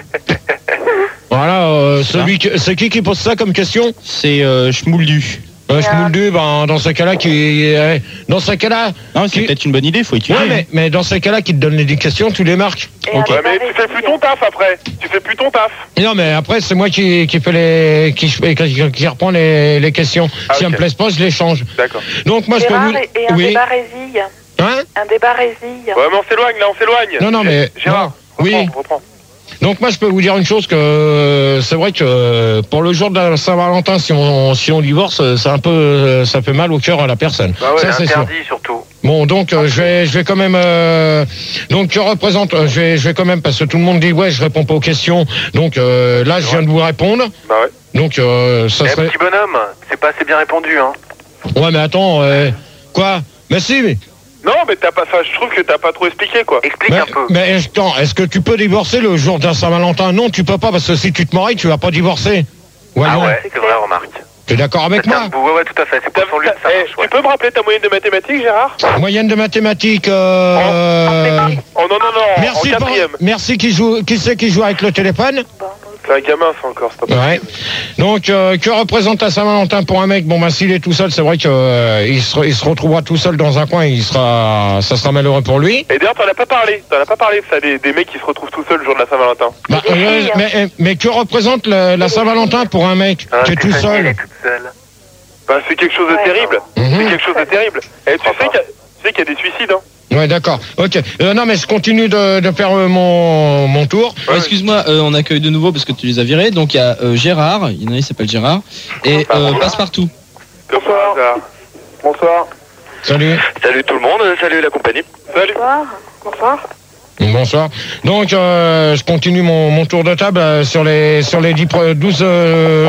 Voilà, euh, celui qui- c'est qui qui pose ça comme question? C'est euh, Schmouldu. Euh, Schmouldu, ben, dans ce cas-là, qui, euh, dans ce cas-là, Non, c'est Qui- peut-être une bonne idée, faut étudier. ouais, mais, mais dans ces cas-là, qui te donne les questions, tu les marques. Et Ok. un Ouais, mais débat tu fais plus résilient. ton taf après. Tu fais plus ton taf. Non, mais après, c'est moi qui, qui fais les, qui, qui, qui reprend les, les questions. Ah, si ok. elles me plaisent pas, je les change. D'accord. Donc, moi, je peux Gérard, vous. et, et un Oui. débat résille. Hein? Un débat résille. Ouais, mais on s'éloigne, là, on s'éloigne. Non, non, mais. Gérard, non. Oui. reprends, reprends. Donc moi je peux vous dire une chose que euh, c'est vrai que euh, pour le jour de la Saint-Valentin, si on si on divorce, euh, c'est un peu euh, ça fait mal au cœur à la personne. Bah ouais, ça c'est sûr. Interdit surtout. Bon donc euh, je vais je vais quand même euh, donc que représente euh, je vais je vais quand même parce que tout le monde dit ouais je réponds pas aux questions donc euh, là je viens de vous répondre Bah ouais. donc euh, ça Eh, serait petit bonhomme, c'est pas assez bien répondu, hein. ouais mais attends euh, quoi mais si mais Non, mais t'as pas, enfin, je trouve que t'as pas trop expliqué, quoi. Explique mais, un peu. mais attends, est-ce que tu peux divorcer le jour de la Saint-Valentin? Non, tu peux pas parce que si tu te maries, tu vas pas divorcer. Ah Voyons. ouais, c'est vrai, remarque. Tu es d'accord avec moi? Ouais, ouais, tout à fait. C'est T'as- pour son lieu de t'as- ça eh, marche, ouais. Tu peux me rappeler ta moyenne de mathématiques, Gérard? Moyenne de mathématiques. Euh... Oh non, non, non, Merci, en pour- quatrième. merci qui joue, qui c'est qui joue avec le téléphone? C'est un gamin, ça encore, c'est pas Ouais. possible. Donc, euh, que représente la Saint-Valentin pour un mec? Bon, bah, s'il est tout seul, c'est vrai que euh, il, se, il se retrouvera tout seul dans un coin, il sera, ça sera malheureux pour lui. Et d'ailleurs, t'en as pas parlé. T'en as pas parlé de ça, des, des mecs qui se retrouvent tout seuls le jour de la Saint-Valentin. Bah, euh, mais, mais que représente le- la Saint-Valentin pour un mec Ah, qui est tout Stéphanie, elle seul? est toute seule. Bah, c'est quelque chose de Ouais. terrible. Mhm. C'est quelque chose de terrible. Et tu sais qu'il y, a- tu sais qu'il y a des suicides, hein. Ouais, d'accord. Ok. Euh, non, mais je continue de, de faire euh, mon, mon tour. Ouais, Excuse-moi, euh, on accueille de nouveau parce que tu les as virés. Donc il y a euh, Gérard, il y en a, il s'appelle Gérard, et euh, Passepartout. Comme par hasard. Bonsoir. Salut. Salut tout le monde, salut la compagnie. Salut. Bonsoir. Bonsoir. Bonsoir. Donc, euh, je continue mon, mon tour de table euh, sur les sur les dix pre- douze euh,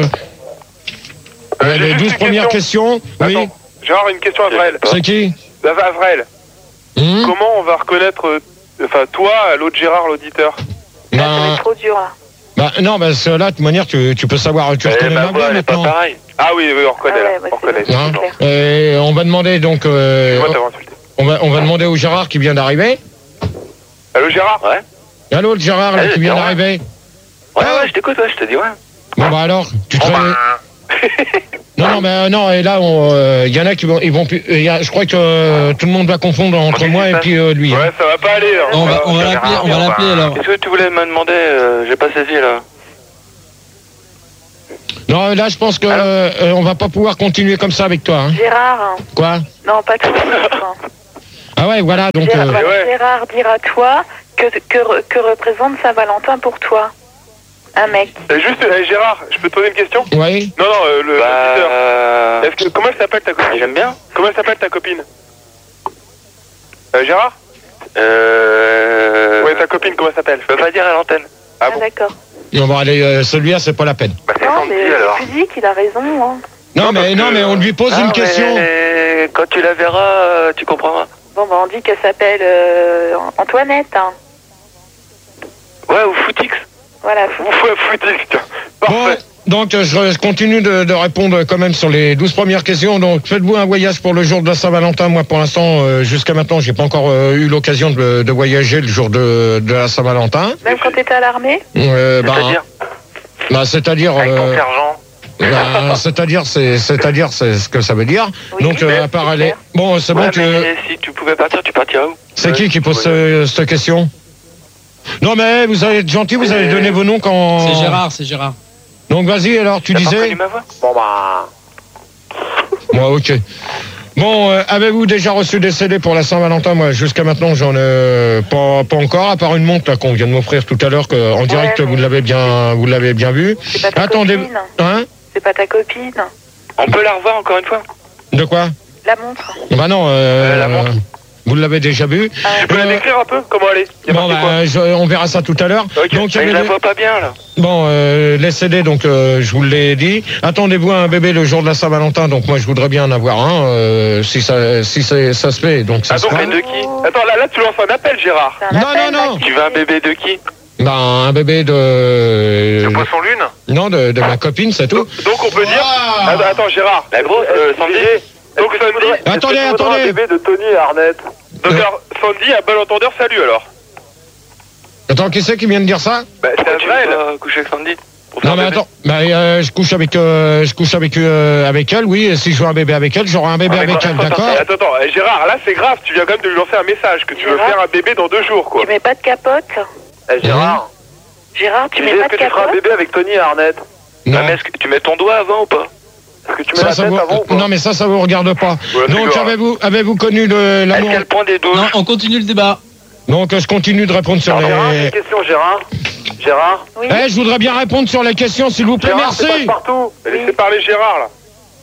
Euh, euh, j'ai les juste douze une premières question. questions. Oui. Attends, Gérard, une question à Vrel. C'est qui? Bah, à Vrel. Hmm Comment on va reconnaître, euh, enfin, toi, l'autre Gérard, l'auditeur? Ça va Ben, être trop dur, là. bah, non, parce que là, de toute manière, tu, tu peux savoir, tu Eh reconnais ben ma voix voilà, c'est pas maintenant. pareil. Ah oui, oui, on reconnaît, Ah ouais, là. bah, On c'est reconnaît. bon. Hein c'est clair. Et on va demander donc. Euh, Excuse-moi de t'avoir insulté. on va, on va demander au Gérard qui vient d'arriver. Allô Gérard? Ouais. Allô, le Gérard, là, Allez, qui vient Gérard. d'arriver. Ouais, ouais, je t'écoute, ouais, je te dis, ouais. Bon, bah alors, tu te Bon, fais... bah, Non, non, mais euh, non, et là, il euh, y en a qui vont... Ils vont plus- euh, y a- je crois que euh, tout le monde va confondre entre moi et puis euh, lui. hein. Ouais, ça va pas aller. Hein. On va, on va l'appeler, on va l'appeler alors. Qu'est-ce que tu voulais me demander euh, J'ai pas saisi, là. Non, là, je pense que euh, euh, on va pas pouvoir continuer comme ça avec toi. Hein. Gérard. Quoi? Non, pas tout de suite. hein. Ah ouais, voilà, donc... Gérard, euh, voilà, ouais. Gérard dire à toi que, que, que représente Saint-Valentin pour toi. Un mec. Euh, Juste, euh, Gérard, je peux te poser une question? Oui. Non, non, euh, le Bah, l'auditeur. euh... Est-ce que comment elle s'appelle ta copine? J'aime bien. Comment elle s'appelle ta copine? Euh, Gérard? Euh... Ouais, ta copine, comment elle s'appelle? Je peux pas dire à l'antenne. Ah Ah, bon? d'accord. Et on va aller... euh, celui-là, c'est pas la peine. Bah, c'est Non, Sandy, mais alors. le physique, il a raison. Hein. Non, Non, mais, parce non, que- mais on lui pose Ah, une mais question. Quand tu la verras, euh, tu comprendras. Bon, bah, on dit qu'elle s'appelle euh, Antoinette. Hein. Ouais, ou Footix. Voilà. Vous faites foutique, tiens. Bon, Parfait. donc euh, je je continue de, de répondre quand même sur les douze premières questions. Donc, faites-vous un voyage pour le jour de la Saint-Valentin? Moi, pour l'instant, euh, jusqu'à maintenant, j'ai pas encore euh, eu l'occasion de, de voyager le jour de, de la Saint-Valentin. Même quand t'étais à l'armée? Euh, bah, C'est-à-dire bah, c'est-à-dire... Avec ton euh, sergent. bah, c'est-à-dire, c'est, c'est-à-dire, c'est ce que ça veut dire. Oui, Donc, euh, à part aller... Bon, c'est bon Ouais, que... mais si tu pouvais partir, tu partirais où? C'est qui qui pose ce- cette question? Non, mais vous allez être gentil, vous allez donner vos noms quand... C'est Gérard, c'est Gérard. Donc, vas-y, alors, tu T'as pas disais... reconnu ma voix? Bon, bah. Moi, ok. Bon, euh, avez-vous déjà reçu des C D pour la Saint-Valentin? Moi, jusqu'à maintenant, j'en ai pas, pas encore, à part une montre là, qu'on vient de m'offrir tout à l'heure, que, en direct, mais- vous l'avez bien, vous l'avez bien vu. C'est pas ta Attendez, copine. hein? C'est pas ta copine. On peut la revoir encore une fois? De quoi? La montre. Bah non, euh, Euh, la montre. vous l'avez déjà vu. Ah, Tu peux la décrire un peu? Comment elle est? Y a Bon, marqué quoi? bah, je- on verra ça tout à l'heure. Ok. Donc, il y Mais je avait la des- vois pas bien, là. Bon, euh, les C D, donc euh, je vous l'ai dit. Attendez-vous à un bébé le jour de la Saint-Valentin, donc moi je voudrais bien en avoir un, euh, si ça, si c'est- ça se fait, donc ça Ah, se donc, fera. elle de qui? Attends, là, là, tu lances un appel, Gérard. C'est un Non, appel, non, là, non. qui- Tu veux un bébé de qui? Ben, un bébé de... De Poisson Lune? Non, de, de ma copine, c'est tout. Donc, on peut dire. Ah. Attends, attends, Gérard. La grosse, euh, Sandy? Donc, Sandy. Attendez, Est-ce que tu voudrais attendez. un bébé de Tony et Arnett? Donc, alors, Sandy, à bon entendeur, salut alors. Attends, qui c'est qui vient de dire ça? Bah, c'est Pourquoi tu Azrael. veux pas coucher avec Sandy? Pour faire Non, mais bébé? attends, bah, euh, je couche avec, euh, je couche avec, euh, avec elle, oui, et si je veux un bébé avec elle, j'aurai un bébé Ah, mais avec attends, elle, attends, d'accord? Attends, attends, eh, Gérard, là, c'est grave. Tu viens quand même de lui lancer un message que tu veux Gérard faire un bébé dans deux jours, quoi. Tu mets pas de capote? Eh, Gérard, Gérard, tu tu mets dis, pas est-ce de que tu feras un capote? bébé avec Tony et Arnett? Non. Ah, mais est-ce que tu mets ton doigt avant ou pas? Est-ce que tu mets Ça, la ça tête vous... avant ou pas? Non, mais ça, ça vous regarde pas. Ouais, c'est Donc, grave. avez-vous, avez-vous connu le- Est-ce l'amour? qu'elle prend des douches? Non, on continue le débat. Donc, je continue de répondre sur Alors, Gérard, j'ai les... une question, Gérard. Gérard Oui. Eh, je voudrais bien répondre sur les questions, s'il vous plaît, Gérard, c'est merci. Passe-Partout. Laissez parler Gérard, là.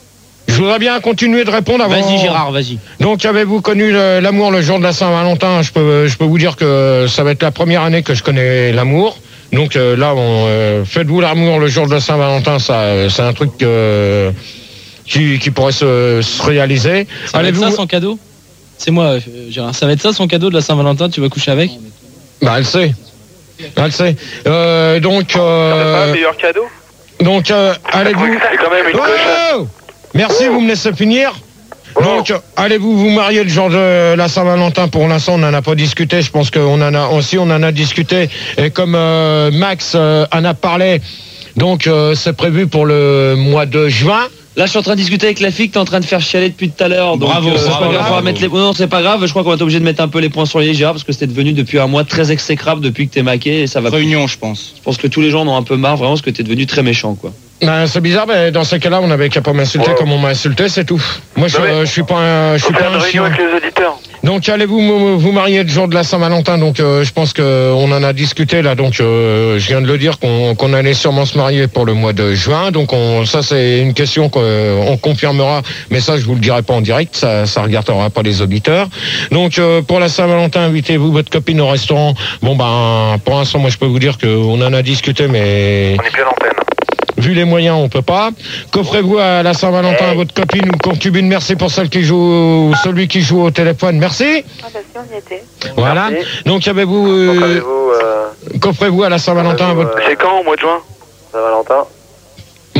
Je voudrais bien continuer de répondre avant... Vas-y Gérard, vas-y. Donc, avez-vous connu le- l'amour le jour de la Saint-Valentin? Je peux, je peux vous dire que ça va être la première année que je connais l'amour. Donc euh, là, on, euh, faites-vous l'amour le jour de la Saint-Valentin, ça, euh, c'est un truc euh, qui, qui pourrait se, se réaliser. Ça va être Allez-vous... ça son cadeau? C'est moi, euh, Gérard. Ça va être ça son cadeau de la Saint-Valentin? Tu vas coucher avec? Bah, elle sait. Elle sait. Euh, donc, C'est pas un euh, meilleur cadeau? donc, euh, allez-vous... C'est quand même une coche. Oh Merci, vous me laissez finir. Donc, allez-vous vous marier le jour de la Saint-Valentin? Pour l'instant, on n'en a pas discuté. Je pense qu'on en a aussi, on en a discuté. Et comme euh, Max euh, en a parlé, donc euh, c'est prévu pour le mois de juin. Là, je suis en train de discuter avec la fille que t'es en train de faire chialer depuis tout à l'heure. Donc, Bravo, euh, c'est bravo, pas grave, on va bravo. mettre les... Non, c'est pas grave. Je crois qu'on va être obligé de mettre un peu les points sur les i, Gérard, parce que c'était devenu depuis un mois très exécrable depuis que t'es maqué et ça va. Réunion, je pense. Je pense que tous les gens en ont un peu marre, vraiment, parce que t'es devenu très méchant, quoi. Ben, c'est bizarre, mais dans ces cas-là, on n'avait qu'à pas m'insulter Ouais. comme on m'a insulté, c'est tout. Moi, je, Non, mais- euh, je suis pas un, je Faut suis pas faire une un réunion chien. avec les auditeurs. Donc, allez-vous vous, vous marier le jour de la Saint-Valentin? Donc, euh, je pense que on en a discuté là. Donc, euh, je viens de le dire qu'on qu'on allait sûrement se marier pour le mois de juin. Donc, on, ça, c'est une question qu'on confirmera. Mais ça, je vous le dirai pas en direct. Ça, ça regardera pas les auditeurs. Donc, euh, pour la Saint-Valentin, invitez-vous votre copine au restaurant. Bon, ben, pour l'instant, moi, je peux vous dire qu'on en a discuté, mais On est plus à l'antenne. vu les moyens, on peut pas. Qu'offrez-vous à la Saint-Valentin à votre copine ou concubine? Merci pour celle qui joue, celui qui joue au téléphone. Merci. Ah bah si, on y était. Voilà. Merci. Donc, avez-vous, Donc, euh, avez-vous euh, qu'offrez-vous à la Saint-Valentin à votre... Euh, C'est quand, au mois de juin? Saint-Valentin?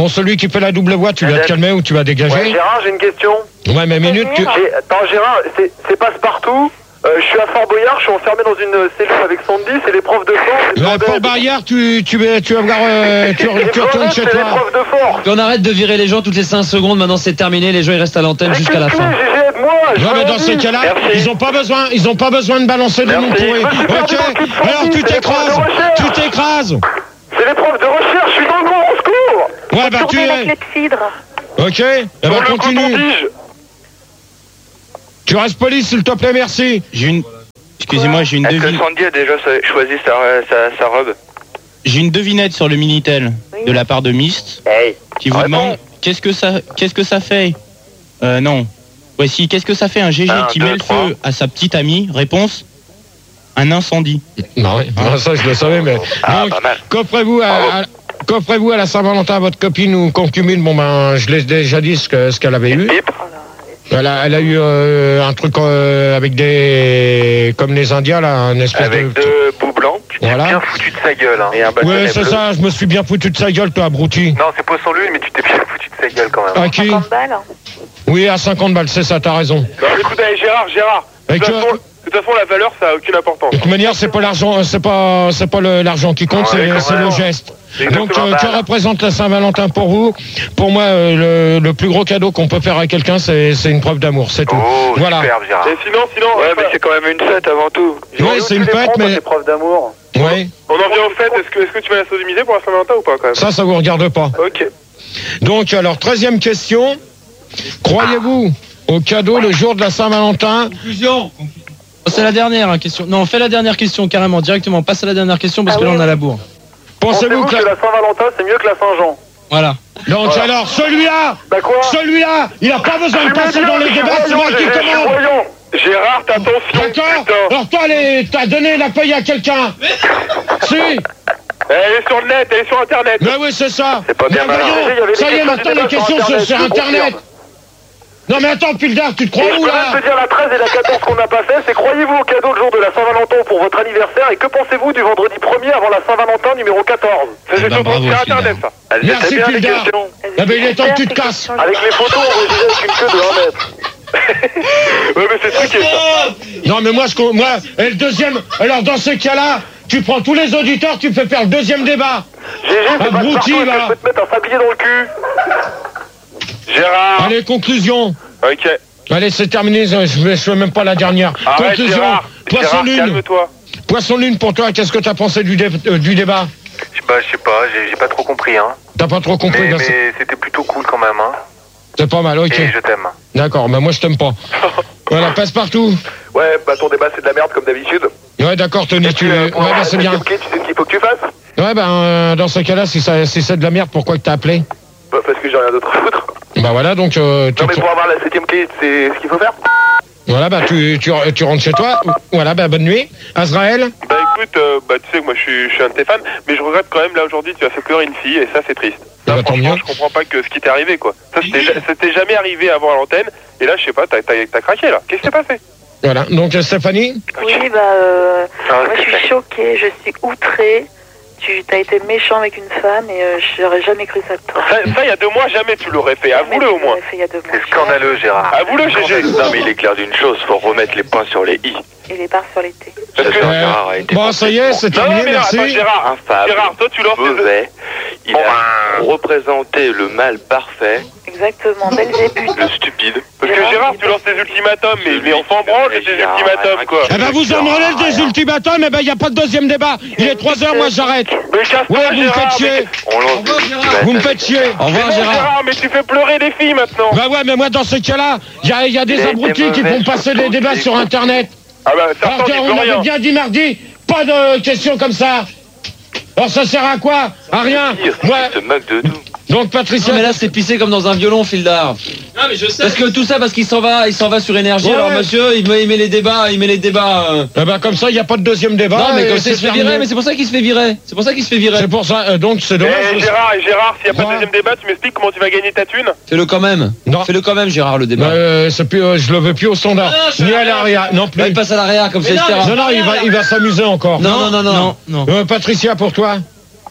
Bon, celui qui fait la double voix, tu vas te calmer ou tu vas dégager? Ouais, Gérard, j'ai une question. Ouais, mais minute, tu... J'ai- Attends, Gérard, c'est c'est Passe-Partout. Euh, je suis à Fort Boyard, je suis enfermé dans une cellule avec Sandy, c'est l'épreuve de force. Ouais, Fort Barrière, tu, tu, vas- tu vas voir, euh, tu, tu retournes chez C'est toi. l'épreuve de force. Puis on arrête de virer les gens toutes les cinq secondes. Maintenant, c'est terminé. Les gens, ils restent à l'antenne jusqu'à la fin. Gégé, aide-moi. je Ouais, mais veux dans un ces but. cas-là, Merci. ils ont pas besoin, ils ont pas besoin de balancer des noms Merci. pourris. Je me suis perdu Ok, dans le cul de Sandy, alors tu c'est l'épreuve t'écrases, de recherche. tu t'écrases. C'est l'épreuve de recherche, je suis dans le grand au secours. Ouais, bah tu Tournez la es. clepsydre. Ok, eh ben Sur le continue. coton-tige. Tu restes poli, s'il te plaît, merci. J'ai une. Excusez-moi, j'ai une Est-ce que devinette. Sandy a déjà choisi sa, sa, sa robe? J'ai une devinette sur le Minitel de la part de Myst Hey. qui vous Réponds. demande qu'est-ce que ça, qu'est-ce que ça fait Euh, non. Voici, qu'est-ce que ça fait un G G Un, qui deux, met le trois. feu à sa petite amie? Réponse un incendie. Non, ouais, ah, ça je le savais, mais Ah, donc pas mal. qu'offrez-vous à, à- qu'offrez-vous à la Saint-Valentin à votre copine ou concubine? Bon ben, je l'ai déjà dit ce que ce qu'elle avait eu. Pipe. Elle a, elle a eu euh, un truc euh, avec des, comme les Indiens là, un espèce Avec de. deux bouts blancs, tu t'es Voilà. bien foutu de sa gueule. Hein. Et un bâtonnet Ouais, c'est bleu. ça. Je me suis bien foutu de sa gueule, toi, abruti. Non, c'est Poisson Lune, mais tu t'es bien foutu de sa gueule quand même. À qui? cinquante balles. Oui, à cinquante balles, c'est ça. T'as raison. Non, écoute, allez, Gérard, Gérard. De Avec toute, toi- façon, de toute façon, la valeur, ça a aucune importance. De toute manière, c'est pas l'argent, c'est pas, c'est pas le- l'argent qui compte, Ouais, c'est, quand c'est même. le geste. C'est Donc, exactement euh, que ça. représente la Saint-Valentin pour vous? Pour moi, euh, le, le plus gros cadeau qu'on peut faire à quelqu'un, c'est, c'est une preuve d'amour, c'est tout. Oh, Voilà. superbe, Gérard. Et sinon, sinon, Ouais, euh, mais c'est quand même une fête avant tout. Oui, c'est une fête, mais L'épreuve d'amour. ouais, on en vient au fait. Est-ce que, est-ce que tu vas la sodomiser pour la Saint-Valentin ou pas, quand même? ça, ça vous regarde pas. Ok. Donc, alors, treizième question. Croyez-vous au cadeau le jour de la Saint-Valentin? Conclusion. C'est la dernière hein, question. Non, fais la dernière question carrément, directement. Passe à la dernière question parce Ah que là oui, on a oui. la bourre. Pensez-vous que que la... la Saint-Valentin, c'est mieux que la Saint-Jean? Voilà. Donc, Voilà. alors, celui-là, Bah quoi? celui-là, il n'a pas besoin de Je suis passer bien, dans les je suis débats, c'est voyant, moi qui Gégé, je suis commande. voyant. Gérard, attention, D'accord? putain. Alors, toi, les... t'as donné la feuille à quelqu'un? Si? Elle est sur le net, elle est sur Internet. Mais oui, c'est ça. C'est pas bien Mais malin. voyons, Il y avait des ça y est, questions maintenant, qui les étaient questions sur sont Internet, sur je Internet. confirme. Non, mais attends, Pildar, tu te crois Et je où, peux là? même te dire la treize et la quatorze qu'on n'a pas fait, c'est croyez-vous au cadeau le jour de la Saint-Valentin pour votre anniversaire et que pensez-vous du vendredi premier avant la Saint-Valentin numéro quatorze? Ça, c'est bah, sur bravo, sur Phil. Internet, ça. Elles Merci, étaient bien les Philda. questions. Ah ben, il est temps que tu te casses. Avec les photos enregistrées avec une queue de un mètre. Ouais, mais c'est truqué, ça. Non, mais moi, je, co- moi, et le deuxième, alors dans ce cas-là, tu prends tous les auditeurs, tu fais faire le deuxième débat. Gégé, c'est pas Abruti, partout, est-ce que va. je peux te mettre un sablier dans le cul? Gérard. Allez, conclusion. Ok. Allez, c'est terminé, je ne fais même pas la dernière. Arrête, conclusion. Gérard. Poisson Gérard, lune. calme-toi. Poisson lune pour toi, qu'est-ce que t'as pensé du, dé- euh, du débat? Bah, je sais pas, j'ai j'ai pas trop compris, hein. T'as pas trop compris, Mais, ben, c'est- mais c'était plutôt cool quand même, hein. c'est pas mal, ok. Et je t'aime. D'accord, mais moi je t'aime pas. Voilà, passe partout. Ouais, bah ton débat c'est de la merde comme d'habitude. Ouais, d'accord, Tony, tu... Euh, Ouais, pour bah avoir c'est la bien. septième clé, tu sais ce qu'il faut que tu fasses? Ouais, ben, euh, dans ce cas-là, si, ça, si c'est de la merde, pourquoi que t'as appelé? Bah parce que j'ai rien d'autre à foutre. Bah voilà, donc euh, tu, Non mais pour avoir la septième clé, c'est ce qu'il faut faire? voilà, bah tu, tu, tu rentres chez toi. Voilà, bah bonne nuit. Azraël? Bah écoute, euh, bah tu sais que moi je suis, je suis un de tes fans, mais je regrette quand même là aujourd'hui tu as fait pleurer une fille et ça c'est triste. Ah Là, bah, tant franchement, mieux. je comprends pas que ce qui t'est arrivé quoi. Ça c'était ja- c'était jamais arrivé avant à l'antenne et là je sais pas, t'as t'as- t'as craqué là. Qu'est-ce qui s'est passé? Voilà, donc euh, Stéphanie? Oui, bah, euh, Ah, moi je suis Stéphanie. choquée, je suis outrée. Tu as été méchant avec une femme et euh, j'aurais jamais cru ça de toi. Ça, ça, il y a deux mois jamais tu l'aurais fait, avoue-le au moins. Fait il y a deux mois. C'est scandaleux, Gérard. Avoue-le, Gégé. Non, mais il est clair d'une chose, faut remettre les points sur les i. Et les barres sur les T. Parce que- Euh, Gérard a été bon, ça y est, c'est Non, non, terminé, mais non, merci. attends, Gérard, infâme, Gérard, toi tu lances tes... mauvais. Il a représenté le mal parfait, Exactement, Belzébuth. le stupide. Parce que Gérard, tu lances tes ultimatums, mais, mais on s'en branle de tes Gérard, ultimatums quoi. Eh ben vous en branlez des ultimatums, eh ben y a pas de deuxième débat. Il est trois heures, moi j'arrête. Mais casse-toi, Ouais, vous me Gérard, faites chier. mais- On lance des ultimatums. Vous me faites chier. Au Mais revoir non, Gérard. Gérard, mais tu fais pleurer des filles maintenant. Bah ouais, mais moi dans ce cas-là, il y a, y a des Il a été abrutis qui mauvais font passer sur des toutes débats les sur coups. Internet. Ah bah ça Alors sent, qu'on il peut avait rien. bien dit mardi, pas de questions comme ça. Alors ça sert à quoi? À rien. Pire, c'est Ouais. qu'il se moque de tout. Donc Patricia. Non mais là c'est pissé comme dans un violon, Fildar. Non, mais je sais. Parce que tout ça parce qu'il s'en va, il s'en va sur énergie. Ouais. Alors monsieur, il met, il met les débats, il met les débats. euh. Eh ben comme ça, il n'y a pas de deuxième débat. non mais et comme ça c'est il se fait terminé. virer, mais c'est pour ça qu'il se fait virer. C'est pour ça qu'il se fait virer. C'est pour ça, euh, donc c'est dommage. Eh Gérard, et Gérard, s'il n'y a pas de Ouais. deuxième débat, tu m'expliques comment tu vas gagner ta thune? Fais-le quand même. Non. Fais-le quand même Gérard le Bah, débat. euh, c'est plus, euh, je le veux plus au standard, Non, je ni suis à à l'arrière, non plus. Là, il passe à l'arrière comme ça il se non, fera. Non, non, il va, il va s'amuser encore. Non, non, non, non. Non, non. Euh, Patricia, pour toi?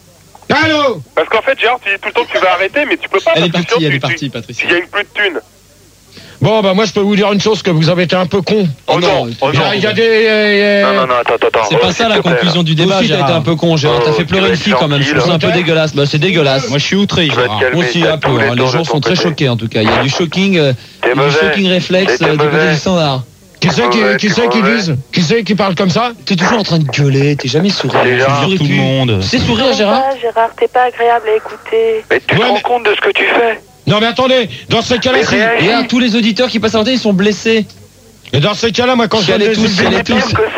Allô? Parce qu'en fait, Gérard, tu dis tout le temps que tu vas arrêter, mais tu peux pas. Elle est parce que partie, sinon, elle tu- est partie, tu- Patricia. Il y a une plus de thunes. Bon, bah moi je peux vous dire une chose, que vous avez été un peu con. Oh non, oh Il y a, non. il y a des... euh, Non, non, non, attends, attends. C'est pas oh, ça s'il la te plaît, conclusion du Toi débat, aussi, t'as été Gérard. un peu con, Gérard. Oh, T'as fait tu pleurer vas une être fille quand même. Je trouve ça un peu gentil, là. dégueulasse. Bah, c'est dégueulasse. Moi, je suis outré, Tu vas te Gérard. calmer, Moi aussi, t'as un peu. tous les hein. Les torts gens de sont ton très côté. choqués en tout cas. Il y a du shocking, euh, T'es il y a du mauvais. shocking réflexe T'es euh, du côté mauvais. du standard. Qui c'est qui, mauvais, qui, t'es c'est qui mauvais. disent? Qui c'est qui parle comme ça? T'es toujours en train de gueuler, t'es jamais sourire. C'est Gérard. Tu Tout le monde. sais sourire, Gérard? Ah, Gérard, t'es pas agréable à écouter. Mais tu Ouais, te rends mais- compte de ce que tu fais? Non mais attendez, dans ces cas-là, Mais si... réagis. Regarde, tous les auditeurs qui passent à l'antenne, ils sont blessés. Et dans ces cas-là, moi quand je Chialez donne des tous, insultes- chialez C'est pire tous. que